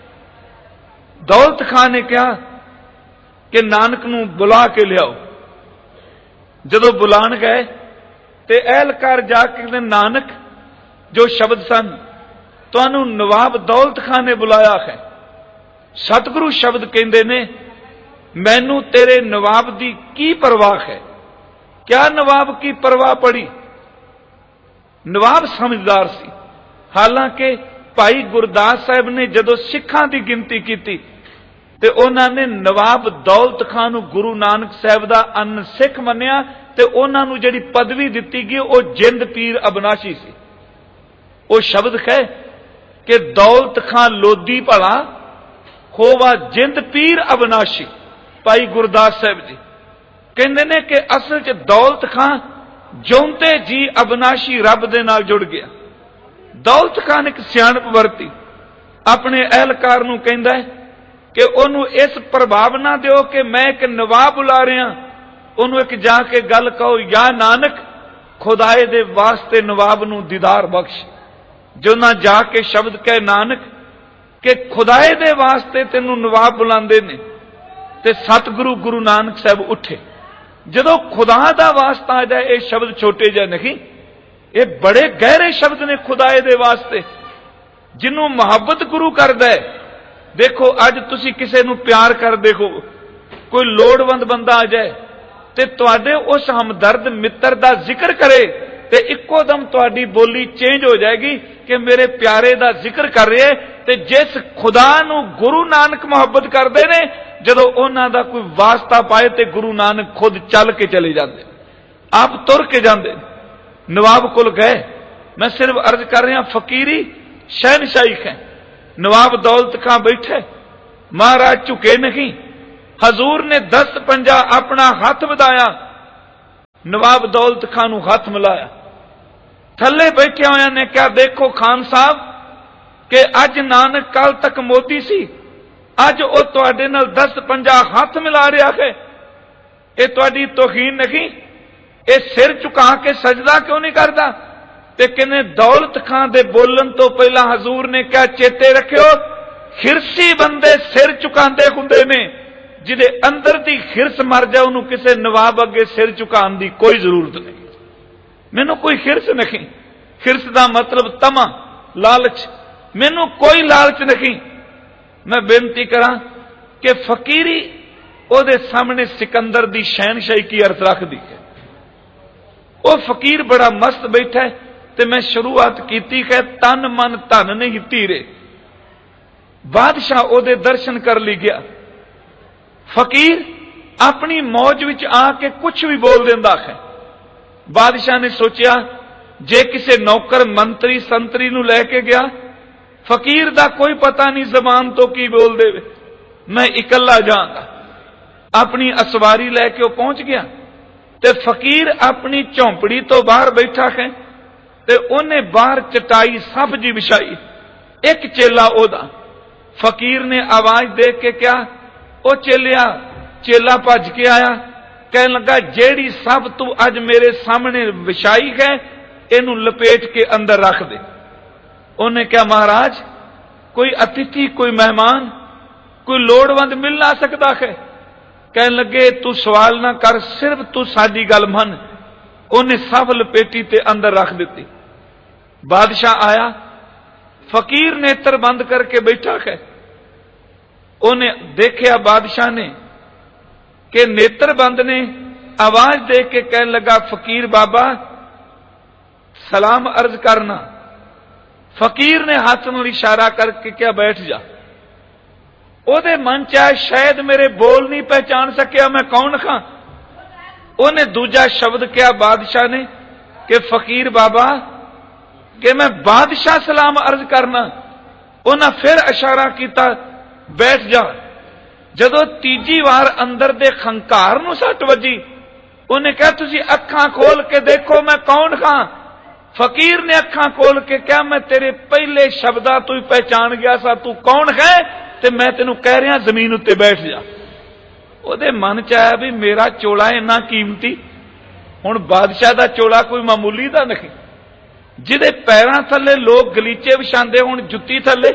ਦੌਲਤ ਖਾਨ ਨੇ ਕਿਹਾ ਕਿ ਨਾਨਕ ਨੂੰ ਬੁਲਾ ਕੇ ਲਿਆਓ। ਜਦੋਂ ਬੁਲਾਣ ਗਏ ਤੇ ਅਹਿਲਕਾਰ ਜਾ ਕੇ ਕਹਿੰਦੇ, ਨਾਨਕ ਜੋ ਸ਼ਬਦ ਸਨ ਤੁਹਾਨੂੰ ਨਵਾਬ ਦੌਲਤ ਖਾਨ ਨੇ ਬੁਲਾਇਆ ਹੈ। ਸਤਿਗੁਰੂ ਸ਼ਬਦ ਕਹਿੰਦੇ ਨੇ, ਮੈਨੂੰ ਤੇਰੇ ਨਵਾਬ ਦੀ ਕੀ ਪਰਵਾਹ ਹੈ। ਕਿਆ ਨਵਾਬ ਕੀ ਪਰਵਾਹ ਪੜੀ। ਨਵਾਬ ਸਮਝਦਾਰ ਸੀ। ਹਾਲਾਂਕਿ ਭਾਈ ਗੁਰਦਾਸ ਸਾਹਿਬ ਨੇ ਜਦੋਂ ਸਿੱਖਾਂ ਦੀ ਗਿਣਤੀ ਕੀਤੀ ਤੇ ਉਹਨਾਂ ਨੇ ਨਵਾਬ ਦੌਲਤ ਖਾਨ ਨੂੰ ਗੁਰੂ ਨਾਨਕ ਸਾਹਿਬ ਦਾ ਅਨ ਸਿੱਖ ਮੰਨਿਆ ਤੇ ਉਹਨਾਂ ਨੂੰ ਜਿਹੜੀ ਪਦਵੀ ਦਿੱਤੀ ਗਈ ਉਹ ਜਿੰਦ ਪੀਰ ਅਬਨਾਸ਼ੀ ਸੀ। ਉਹ ਸ਼ਬਦ ਹੈ ਕਿ ਦੌਲਤ ਖਾਨ ਲੋਧੀ ਭਲਾ ਹੋਵਾ ਜਿੰਦ ਪੀਰ ਅਬਨਾਸ਼ੀ। ਭਾਈ ਗੁਰਦਾਸ ਸਾਹਿਬ ਜੀ ਕਹਿੰਦੇ ਨੇ ਕਿ ਅਸਲ 'ਚ ਦੌਲਤ ਖਾਨ ਜਿਉਂਦੇ ਜੀ ਅਬਨਾਸ਼ੀ ਰੱਬ ਦੇ ਨਾਲ ਜੁੜ ਗਿਆ। ਦੌਲਤ ਖਾਨ ਇੱਕ ਸਿਆਣਪ ਵਰਤੀ। ਆਪਣੇ ਅਹਿਲਕਾਰ ਨੂੰ ਕਹਿੰਦਾ ਹੈ ਕਿ ਉਹਨੂੰ ਇਸ ਪ੍ਰਭਾਵ ਨਾ ਦਿਓ ਕਿ ਮੈਂ ਇੱਕ ਨਵਾਬ ਬੁਲਾ ਰਿਹਾ। ਉਹਨੂੰ ਇੱਕ ਜਾ ਕੇ ਗੱਲ ਕਹੋ, ਯਾ ਨਾਨਕ ਖੁਦਾਏ ਦੇ ਵਾਸਤੇ ਨਵਾਬ ਨੂੰ ਦੀਦਾਰ ਬਖਸ਼। ਜੋ ਨਾ ਜਾ ਕੇ ਸ਼ਬਦ ਕਹੇ ਨਾਨਕ ਕਿ ਖੁਦਾਏ ਦੇ ਵਾਸਤੇ ਤੈਨੂੰ ਨਵਾਬ ਬੁਲਾਉਂਦੇ ਨੇ ਤੇ ਸਤਿਗੁਰੂ ਗੁਰੂ ਨਾਨਕ ਸਾਹਿਬ ਉੱਠੇ। ਜਦੋਂ ਖੁਦਾ ਦਾ ਵਾਸਤਾ ਆ ਜਾਏ, ਇਹ ਸ਼ਬਦ ਛੋਟੇ ਜਿਹੇ ਨਹੀਂ, ਇਹ ਬੜੇ ਗਹਿਰੇ ਸ਼ਬਦ ਨੇ ਖੁਦਾਏ ਦੇ ਵਾਸਤੇ। ਜਿਹਨੂੰ ਮੁਹੱਬਤ ਗੁਰੂ ਕਰਦਾ ਹੈ। ਦੇਖੋ ਅੱਜ ਤੁਸੀਂ ਕਿਸੇ ਨੂੰ ਪਿਆਰ ਕਰਦੇ ਹੋ, ਕੋਈ ਲੋੜਵੰਦ ਬੰਦਾ ਆ ਜਾਏ ਤੇ ਤੁਹਾਡੇ ਉਸ ਹਮਦਰਦ ਮਿੱਤਰ ਦਾ ਜ਼ਿਕਰ ਕਰੇ ਤੇ ਇੱਕੋ ਦਮ ਤੁਹਾਡੀ ਬੋਲੀ ਚੇਂਜ ਹੋ ਜਾਏਗੀ ਕਿ ਮੇਰੇ ਪਿਆਰੇ ਦਾ ਜ਼ਿਕਰ ਕਰ ਰਿਹਾ। ਤੇ ਜਿਸ ਖੁਦਾ ਨੂੰ ਗੁਰੂ ਨਾਨਕ ਮੁਹੱਬਤ ਕਰਦੇ ਨੇ, ਜਦੋਂ ਉਹਨਾਂ ਦਾ ਕੋਈ ਵਾਸਤਾ ਪਾਏ ਤੇ ਗੁਰੂ ਨਾਨਕ ਖੁਦ ਚੱਲ ਕੇ ਚਲੇ ਜਾਂਦੇ, ਆਪ ਤੁਰ ਕੇ ਜਾਂਦੇ। ਨਵਾਬ ਕੋਲ ਗਏ। ਮੈਂ ਸਿਰਫ ਅਰਜ਼ ਕਰ ਰਿਹਾ, ਫਕੀਰੀ ਸ਼ਹਿਨशाही ਹੈ। नवाब दौलत खां बैठे, महाराज झुके नहीं। हजूर ने 10 पंजा अपना हाथ ਵਧਾਇਆ, नवाब दौलत खां नूं हाथ मिलाया। थले बैठे होया ने क्या देखो खान साहब कि अज नानक कल तक मोदी सी, अज वो तुहाडे नाल 10 पंजा हाथ मिला रहा है, ये तुहाडी तौहीन नहीं? ये सिर झुका के सजदा क्यों नहीं करता? ते कहने दौलत खां दे बोलन तो पहला हजूर ने क्या चेते रखियो, खिरसी बंदे सिर झुकांदे हुंदे ने, जिदे अंदर दी खिरस मर जाए उन्हों किसी नवाब अगे सिर झुकाने की कोई जरूरत नहीं। मैनू कोई खिरस नहीं, खिरस का मतलब तमा, लालच, मैनू कोई लालच नहीं। मैं बेनती करा कि फकीरी ओदे सामने सिकंदर दी शहनशाही की अर्थ रख दी है। वो फकीर बड़ा मस्त बैठा है, ते मैं शुरुआत की है तन मन धन नहीं धीरे। बादशाह ओदे दर्शन कर ली गया। फकीर अपनी मौज विच आके कुछ भी बोल देंदा है। बादशाह ने सोचा जे किसी नौकर मंत्री संतरी नूं लैके गया, फकीर दा कोई पता नहीं जबान तो की बोल देवे, मैं इकल्ला जाऊंगा। अपनी असवारी लैके वो पहुंच गया ते फकीर अपनी झोंपड़ी तो बाहर बैठा है ते उन्हें बाहर चटाई सफ जी बिछाई। एक चेला ओदा, फकीर ने आवाज दे के क्या ओ चेलिया, चेला भज के आया, कहने लगा जेड़ी सब तू अज मेरे सामने विछाई है इनू लपेट के अंदर रख दे। उन्हें क्या महाराज कोई अतिथि कोई मेहमान कोई लोड़वंद मिल ना सकता है? कहने लगे तू सवाल ना कर, सिर्फ तू साडी गल मन। उन्हें सब लपेटी ते अंदर रख दी। बादशाह आया, फकीर नेत्र बंद करके बैठा है। उन्हें देखा बादशाह ने कि नेत्र बंद ने, आवाज दे के कहने लगा फकीर बाबा सलाम अर्ज करना। फकीर ने हाथ में इशारा करके क्या बैठ जा। ओदे मन च आया शायद मेरे बोल नहीं पहचान सकिया मैं कौन खां। उन्हें दूजा शब्द क्या बादशाह ने कि फकीर बाबा कि मैं बादशाह सलाम अर्ज करना। उन्हें फिर इशारा किया बैठ जा। जदों तीजी बार अंदर दे खंकार नूं सट वजी, उन्हें कहा तुसी अखां खोल के देखो मैं कौन खां। फकीर ने अखां खोल के क्या मैं तेरे पहले शब्दा तू ही पहचान गया सा, तू कौन है ते मैं तेनू कह रहा जमीन उत्ते बैठ जा। ओदे मन च आया भी मेरा चोला इन्ना कीमती, हुण बादशाह दा चोला कोई मामूली दा नहीं, जिदे पैरां थले लोग गलीचे विछांदे हुण जुत्ती थले।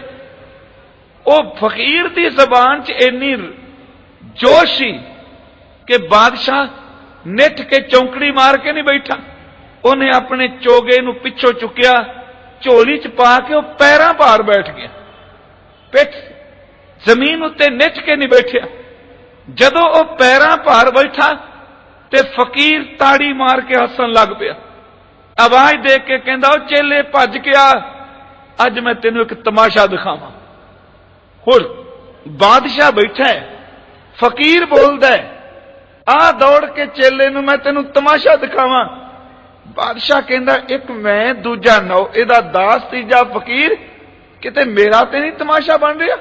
ओ फकीर दी जबान च इन्नी जोश सी कि बादशाह निठ के चौंकड़ी मार के नहीं बैठा। उन्हें अपने चोगे नूं पिछों चुकिया, झोली च पा के वह पैरां भार बैठ गया, पिठ जमीन उत्ते निठ के नहीं बैठा। जदों वह पैरां भार बैठा ते फकीर ताड़ी मार के हसन लग पिया। आवाज दे के कहंदा ओ चेले भज के आ, अज मैं तेनू एक तमाशा दिखावां। हुण बादशाह बैठा है, फकीर बोलदा है आ दौड़ के चेले नूं मैं तेनू तमाशा दिखावां। बादशाह कहंदा एक मैं दूजा नौ इहदा दास तीजा फकीर, किते मेरा ते नहीं तमाशा बन रहा।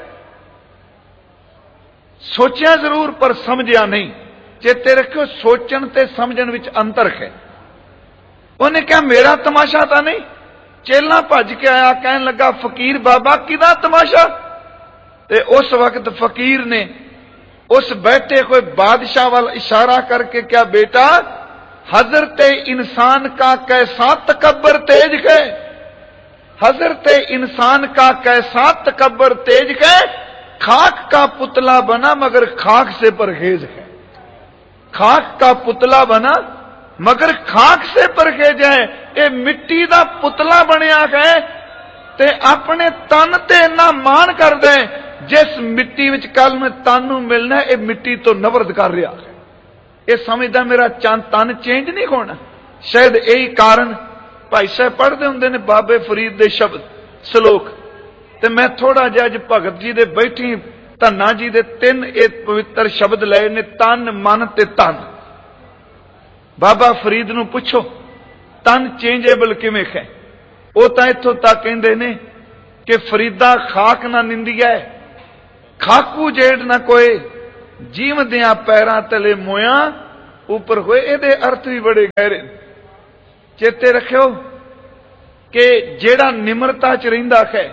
सोचिया जरूर पर समझिया नहीं। चेते रखियो सोचन ते समझन विच अंतर है। उन्हें क्या मेरा तमाशा था नहीं। चेला भज के आया, कहने लगा फकीर बाबा किदा तमाशा। ते उस वक्त फकीर ने उस बैठे हुए बादशाह वाल इशारा करके क्या बेटा हजरत इंसान का कैसा तकब्बर तेज है, हजरत इंसान का कैसा तकब्बर तेज है, खाक का पुतला बना मगर खाक से परहेज है। खाक का पुतला बना मगर खाक से परहेज है। ये मिट्टी का पुतला बनया है ते अपने तन ते इन्ना मान कर दे जिस मिट्टी विच कल में तन नूं मिलना है, मिट्टी तो नफरत कर रहा है। ये समझदा मेरा चंद तन चेंज नहीं होना। शायद यही कारण भाई साहब पढ़ते होंगे ने बाबे फरीद दे शब्द सलोक, ते मैं थोड़ा जिहा अज भगत जी दे बैठी धन्ना जी दे 3 पवित्र शब्द लए ने, तन मन ते तन। बाबा फरीद नूं पुछो तन चेंजेबल किवें है। वो तां इत्थों तक कहंदे ने कि फरीदा खाक ना निंदिया खाकू जेठ ना कोई जीवदिया पैरां तले मोया ऊपर होए। इहदे अर्थ भी बड़े गहरे। चेते रखियो कि जेड़ा निमरता च रहिंदा है,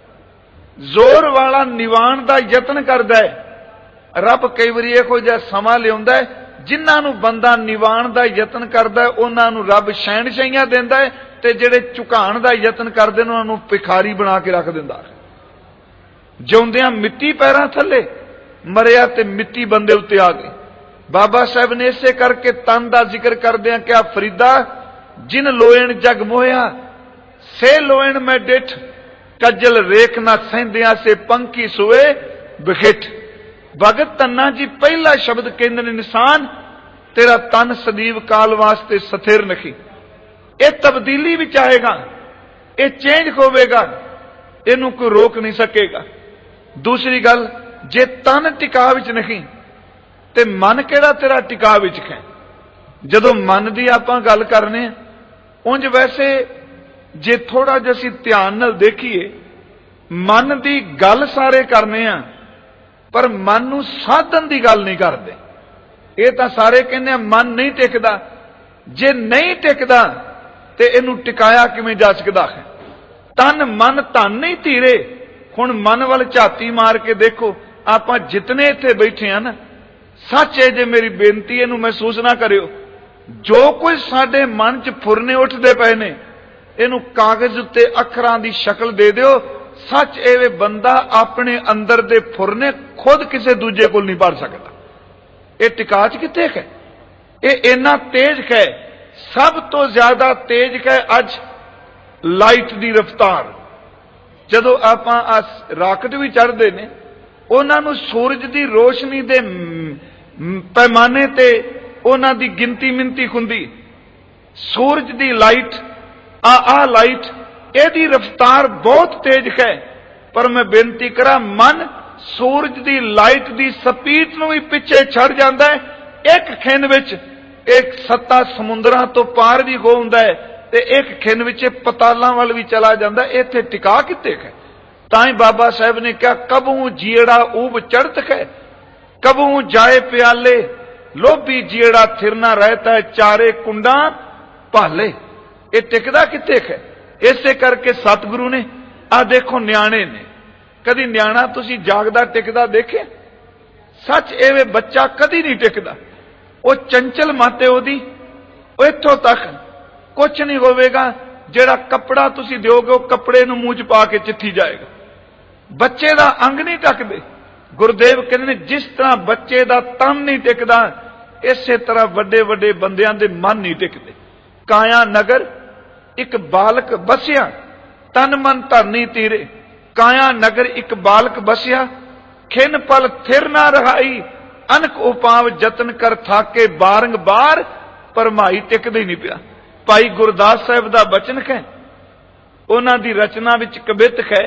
जोर वाला निवाण दा यतन करदा है, रब कई बारी इहो जिहा समां लिआउंदा है जिन्हां नूं बंदा निवाण दा यतन करदा है उन्हां नूं रब शहनशाहियां दिंदा है, ते जेड़े झुकाण दा यतन करदे ने उन्हां नूं भिखारी बना के रख दिंदा है। जिउंदियां मिट्टी पैरां थल्ले, मरिया ते मिट्टी बंदे उत्ते आ गई। बाबा साहब ने इसे करके तन का जिक्र करदियां क्या फरीदा जिन लोएण जग मोया से लोएण मैं डिठ कजल रेख ना सहिंदियां से पंखी सुए बिखिठ। भगत तन्ना जी पहला शब्द कहंदे ने निशान तेरा तन सदीव काल वास्ते स्थिर नहीं। यह तब्दीली भी चाहेगा, यह चेंज होवेगा, इनू कोई रोक नहीं सकेगा। दूसरी गल जे तन टिका विच नहीं ते मन केड़ा तेरा टिका विच है। जदों मन की आपां गल करने उंज वैसे जे थोड़ा जिहा असीं ध्यान नाल देखीए मन की गल सारे करने आ पर मन नूं साधन की गल नहीं करते। ये तां सारे कहने मन नहीं टिकदा, जे नहीं टिकदा ते इनू टिकाया किवें जा सकदा है। तन मन धन नहीं धीरे। हुण मन वाल झाती मार के देखो, आपां जितने इत्थे बैठे हैं ना, सच है जे मेरी बेनती इनू महसूस ना करियो, जो कुछ साडे मन च फुरने उठदे पए ने इनू कागज उत्ते अखरां दी शक्ल दे दिओ। सच एवे बंदा अपने अंदर दे फुरने खुद किसी दूजे कोल नहीं पढ़ सकता। ये टिका च कित्थे है? ये इन्ना तेज है, सब तो ज्यादा तेज है अज लाइट दी रफ्तार। जदों आपां राकेट भी चढ़दे ने उन्हां नूं सूरज दी रोशनी दे पैमाने ते उन्हां दी गिनती मिनती हुंदी। सूरज दी लाइट आ लाइट एदी रफ्तार बहुत तेज है, पर मैं बेनती करा मन सूरज दी लाइट दी स्पीड नूं भी पिछे छड़ जांदा है। एक खिन विच एक 7 समुंदरां तो पार भी हो हुंदा है ते एक खिन विच पतालां वाल भी चला जांदा है। इत्थे टिका कित्थे है? ताई बाबा साहब ने कहा कबू जीड़ा ऊब चढ़त है, कबू जाए प्याले लोभी जीड़ा थिरना रहता है चारे कुंडा भाले। ये टिकदा कित्थे है? इसे करके सतगुरु ने आ देखो न्याणे ने, कदी न्याणा तुसी जागदा टिकदा देखे? सच एवे बच्चा कदी नहीं टिकदा। वो चंचल माते ओदी इत्थों तक कुछ नहीं होवेगा। जेड़ा कपड़ा तुसी दिओगे वो कपड़े नूं मूंह च पा के चिट्ठी जाएगा। बच्चे दा अंग नहीं टकदे। गुरुदेव कहंदे ने जिस तरह बच्चे दा तन नहीं टिकदा इसे तरह वड्डे वड्डे बंदियां दे मन नहीं टिकदे। काया नगर एक बालक बसिया तन मन धरनी तीरे। काया नगर एक बालक बसिया खिन पल थिर ना रहाई। अनक उपाव जतन कर थाके बारंबार परमाई टिकदे नहीं पिया। भाई गुरदास साहब दा बचन है, उन्हां दी रचना विच कवित है।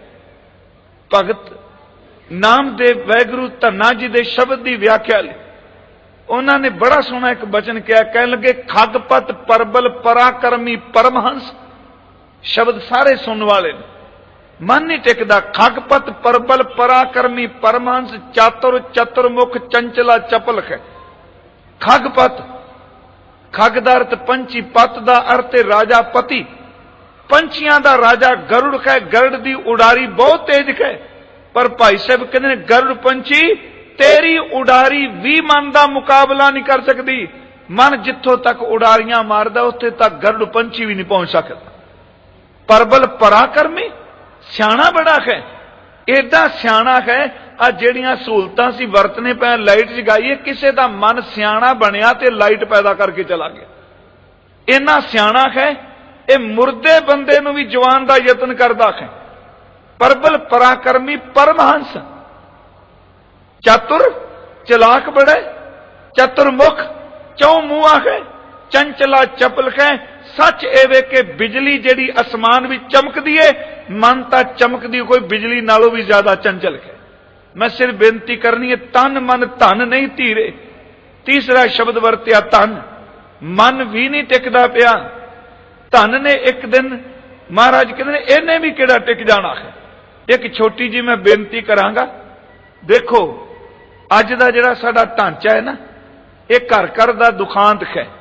भगत नामदेव वैगुरु धन्ना जी दे शब्द की व्याख्या ली उन्होंने बड़ा सोहना एक बचन किया। कह लगे खगपत परबल पराक्रमी परमहंस। शब्द सारे सुनने वाले ने, मन नहीं टिकदा। खगपत परबल पराक्रमी परमहंस चातुर चतुर्मुख चंचला चपल है। खगपत खग दा अर्थ पंछी, पत दा अर्थ राजा पति। पंछियां दा राजा गरुड़ है। गरुड़ दी उड़ारी बहुत तेज है, पर भाई साहब कहते हैं गरुड़ पंछी तेरी उड़ारी भी मन का मुकाबला नहीं कर सकती। मन जिथों तक उड़ारियां मारदा उत्थे तक गरुड़ पंछी भी नहीं पहुंच सकता। परबल पराक्रमी सियाणा बड़ा है, एडा सियाणा है। आ जेड़ियां सहूलतां सी वरतने पे लाइट जगाईए, किसी का मन सियाणा बनया ते लाइट पैदा करके चला गया। इन्ना सियाणा है, ये मुर्दे बंदे नूं भी जवान का यतन करदा है। परबल पराक्रमी परमहंस चतुर चलाक बड़े, चतुर्मुख चौ मुआ है, चंचला चपल है। सच एवे के बिजली जेड़ी आसमान भी चमकदी है, मन ता चमकदी कोई बिजली नालों भी ज्यादा चंचल है। मैं सिर्फ बेनती करनी है तन मन धन नहीं धीरे। तीसरा शब्द वरत्या धन। मन भी नहीं टिकदा पिया। धन ने एक दिन महाराज कहते इन्हें भी केड़ा टिक जाना है। ਇੱਕ ਛੋਟੀ ਜੀ ਮੈਂ ਬੇਨਤੀ ਕਰਾਂਗਾ। ਦੇਖੋ ਅੱਜ ਦਾ ਜਿਹੜਾ ਸਾਡਾ ਢਾਂਚਾ ਹੈ ਨਾ, ਇਹ ਘਰ ਘਰ ਦਾ ਦੁਖਾਂਤ ਹੈ।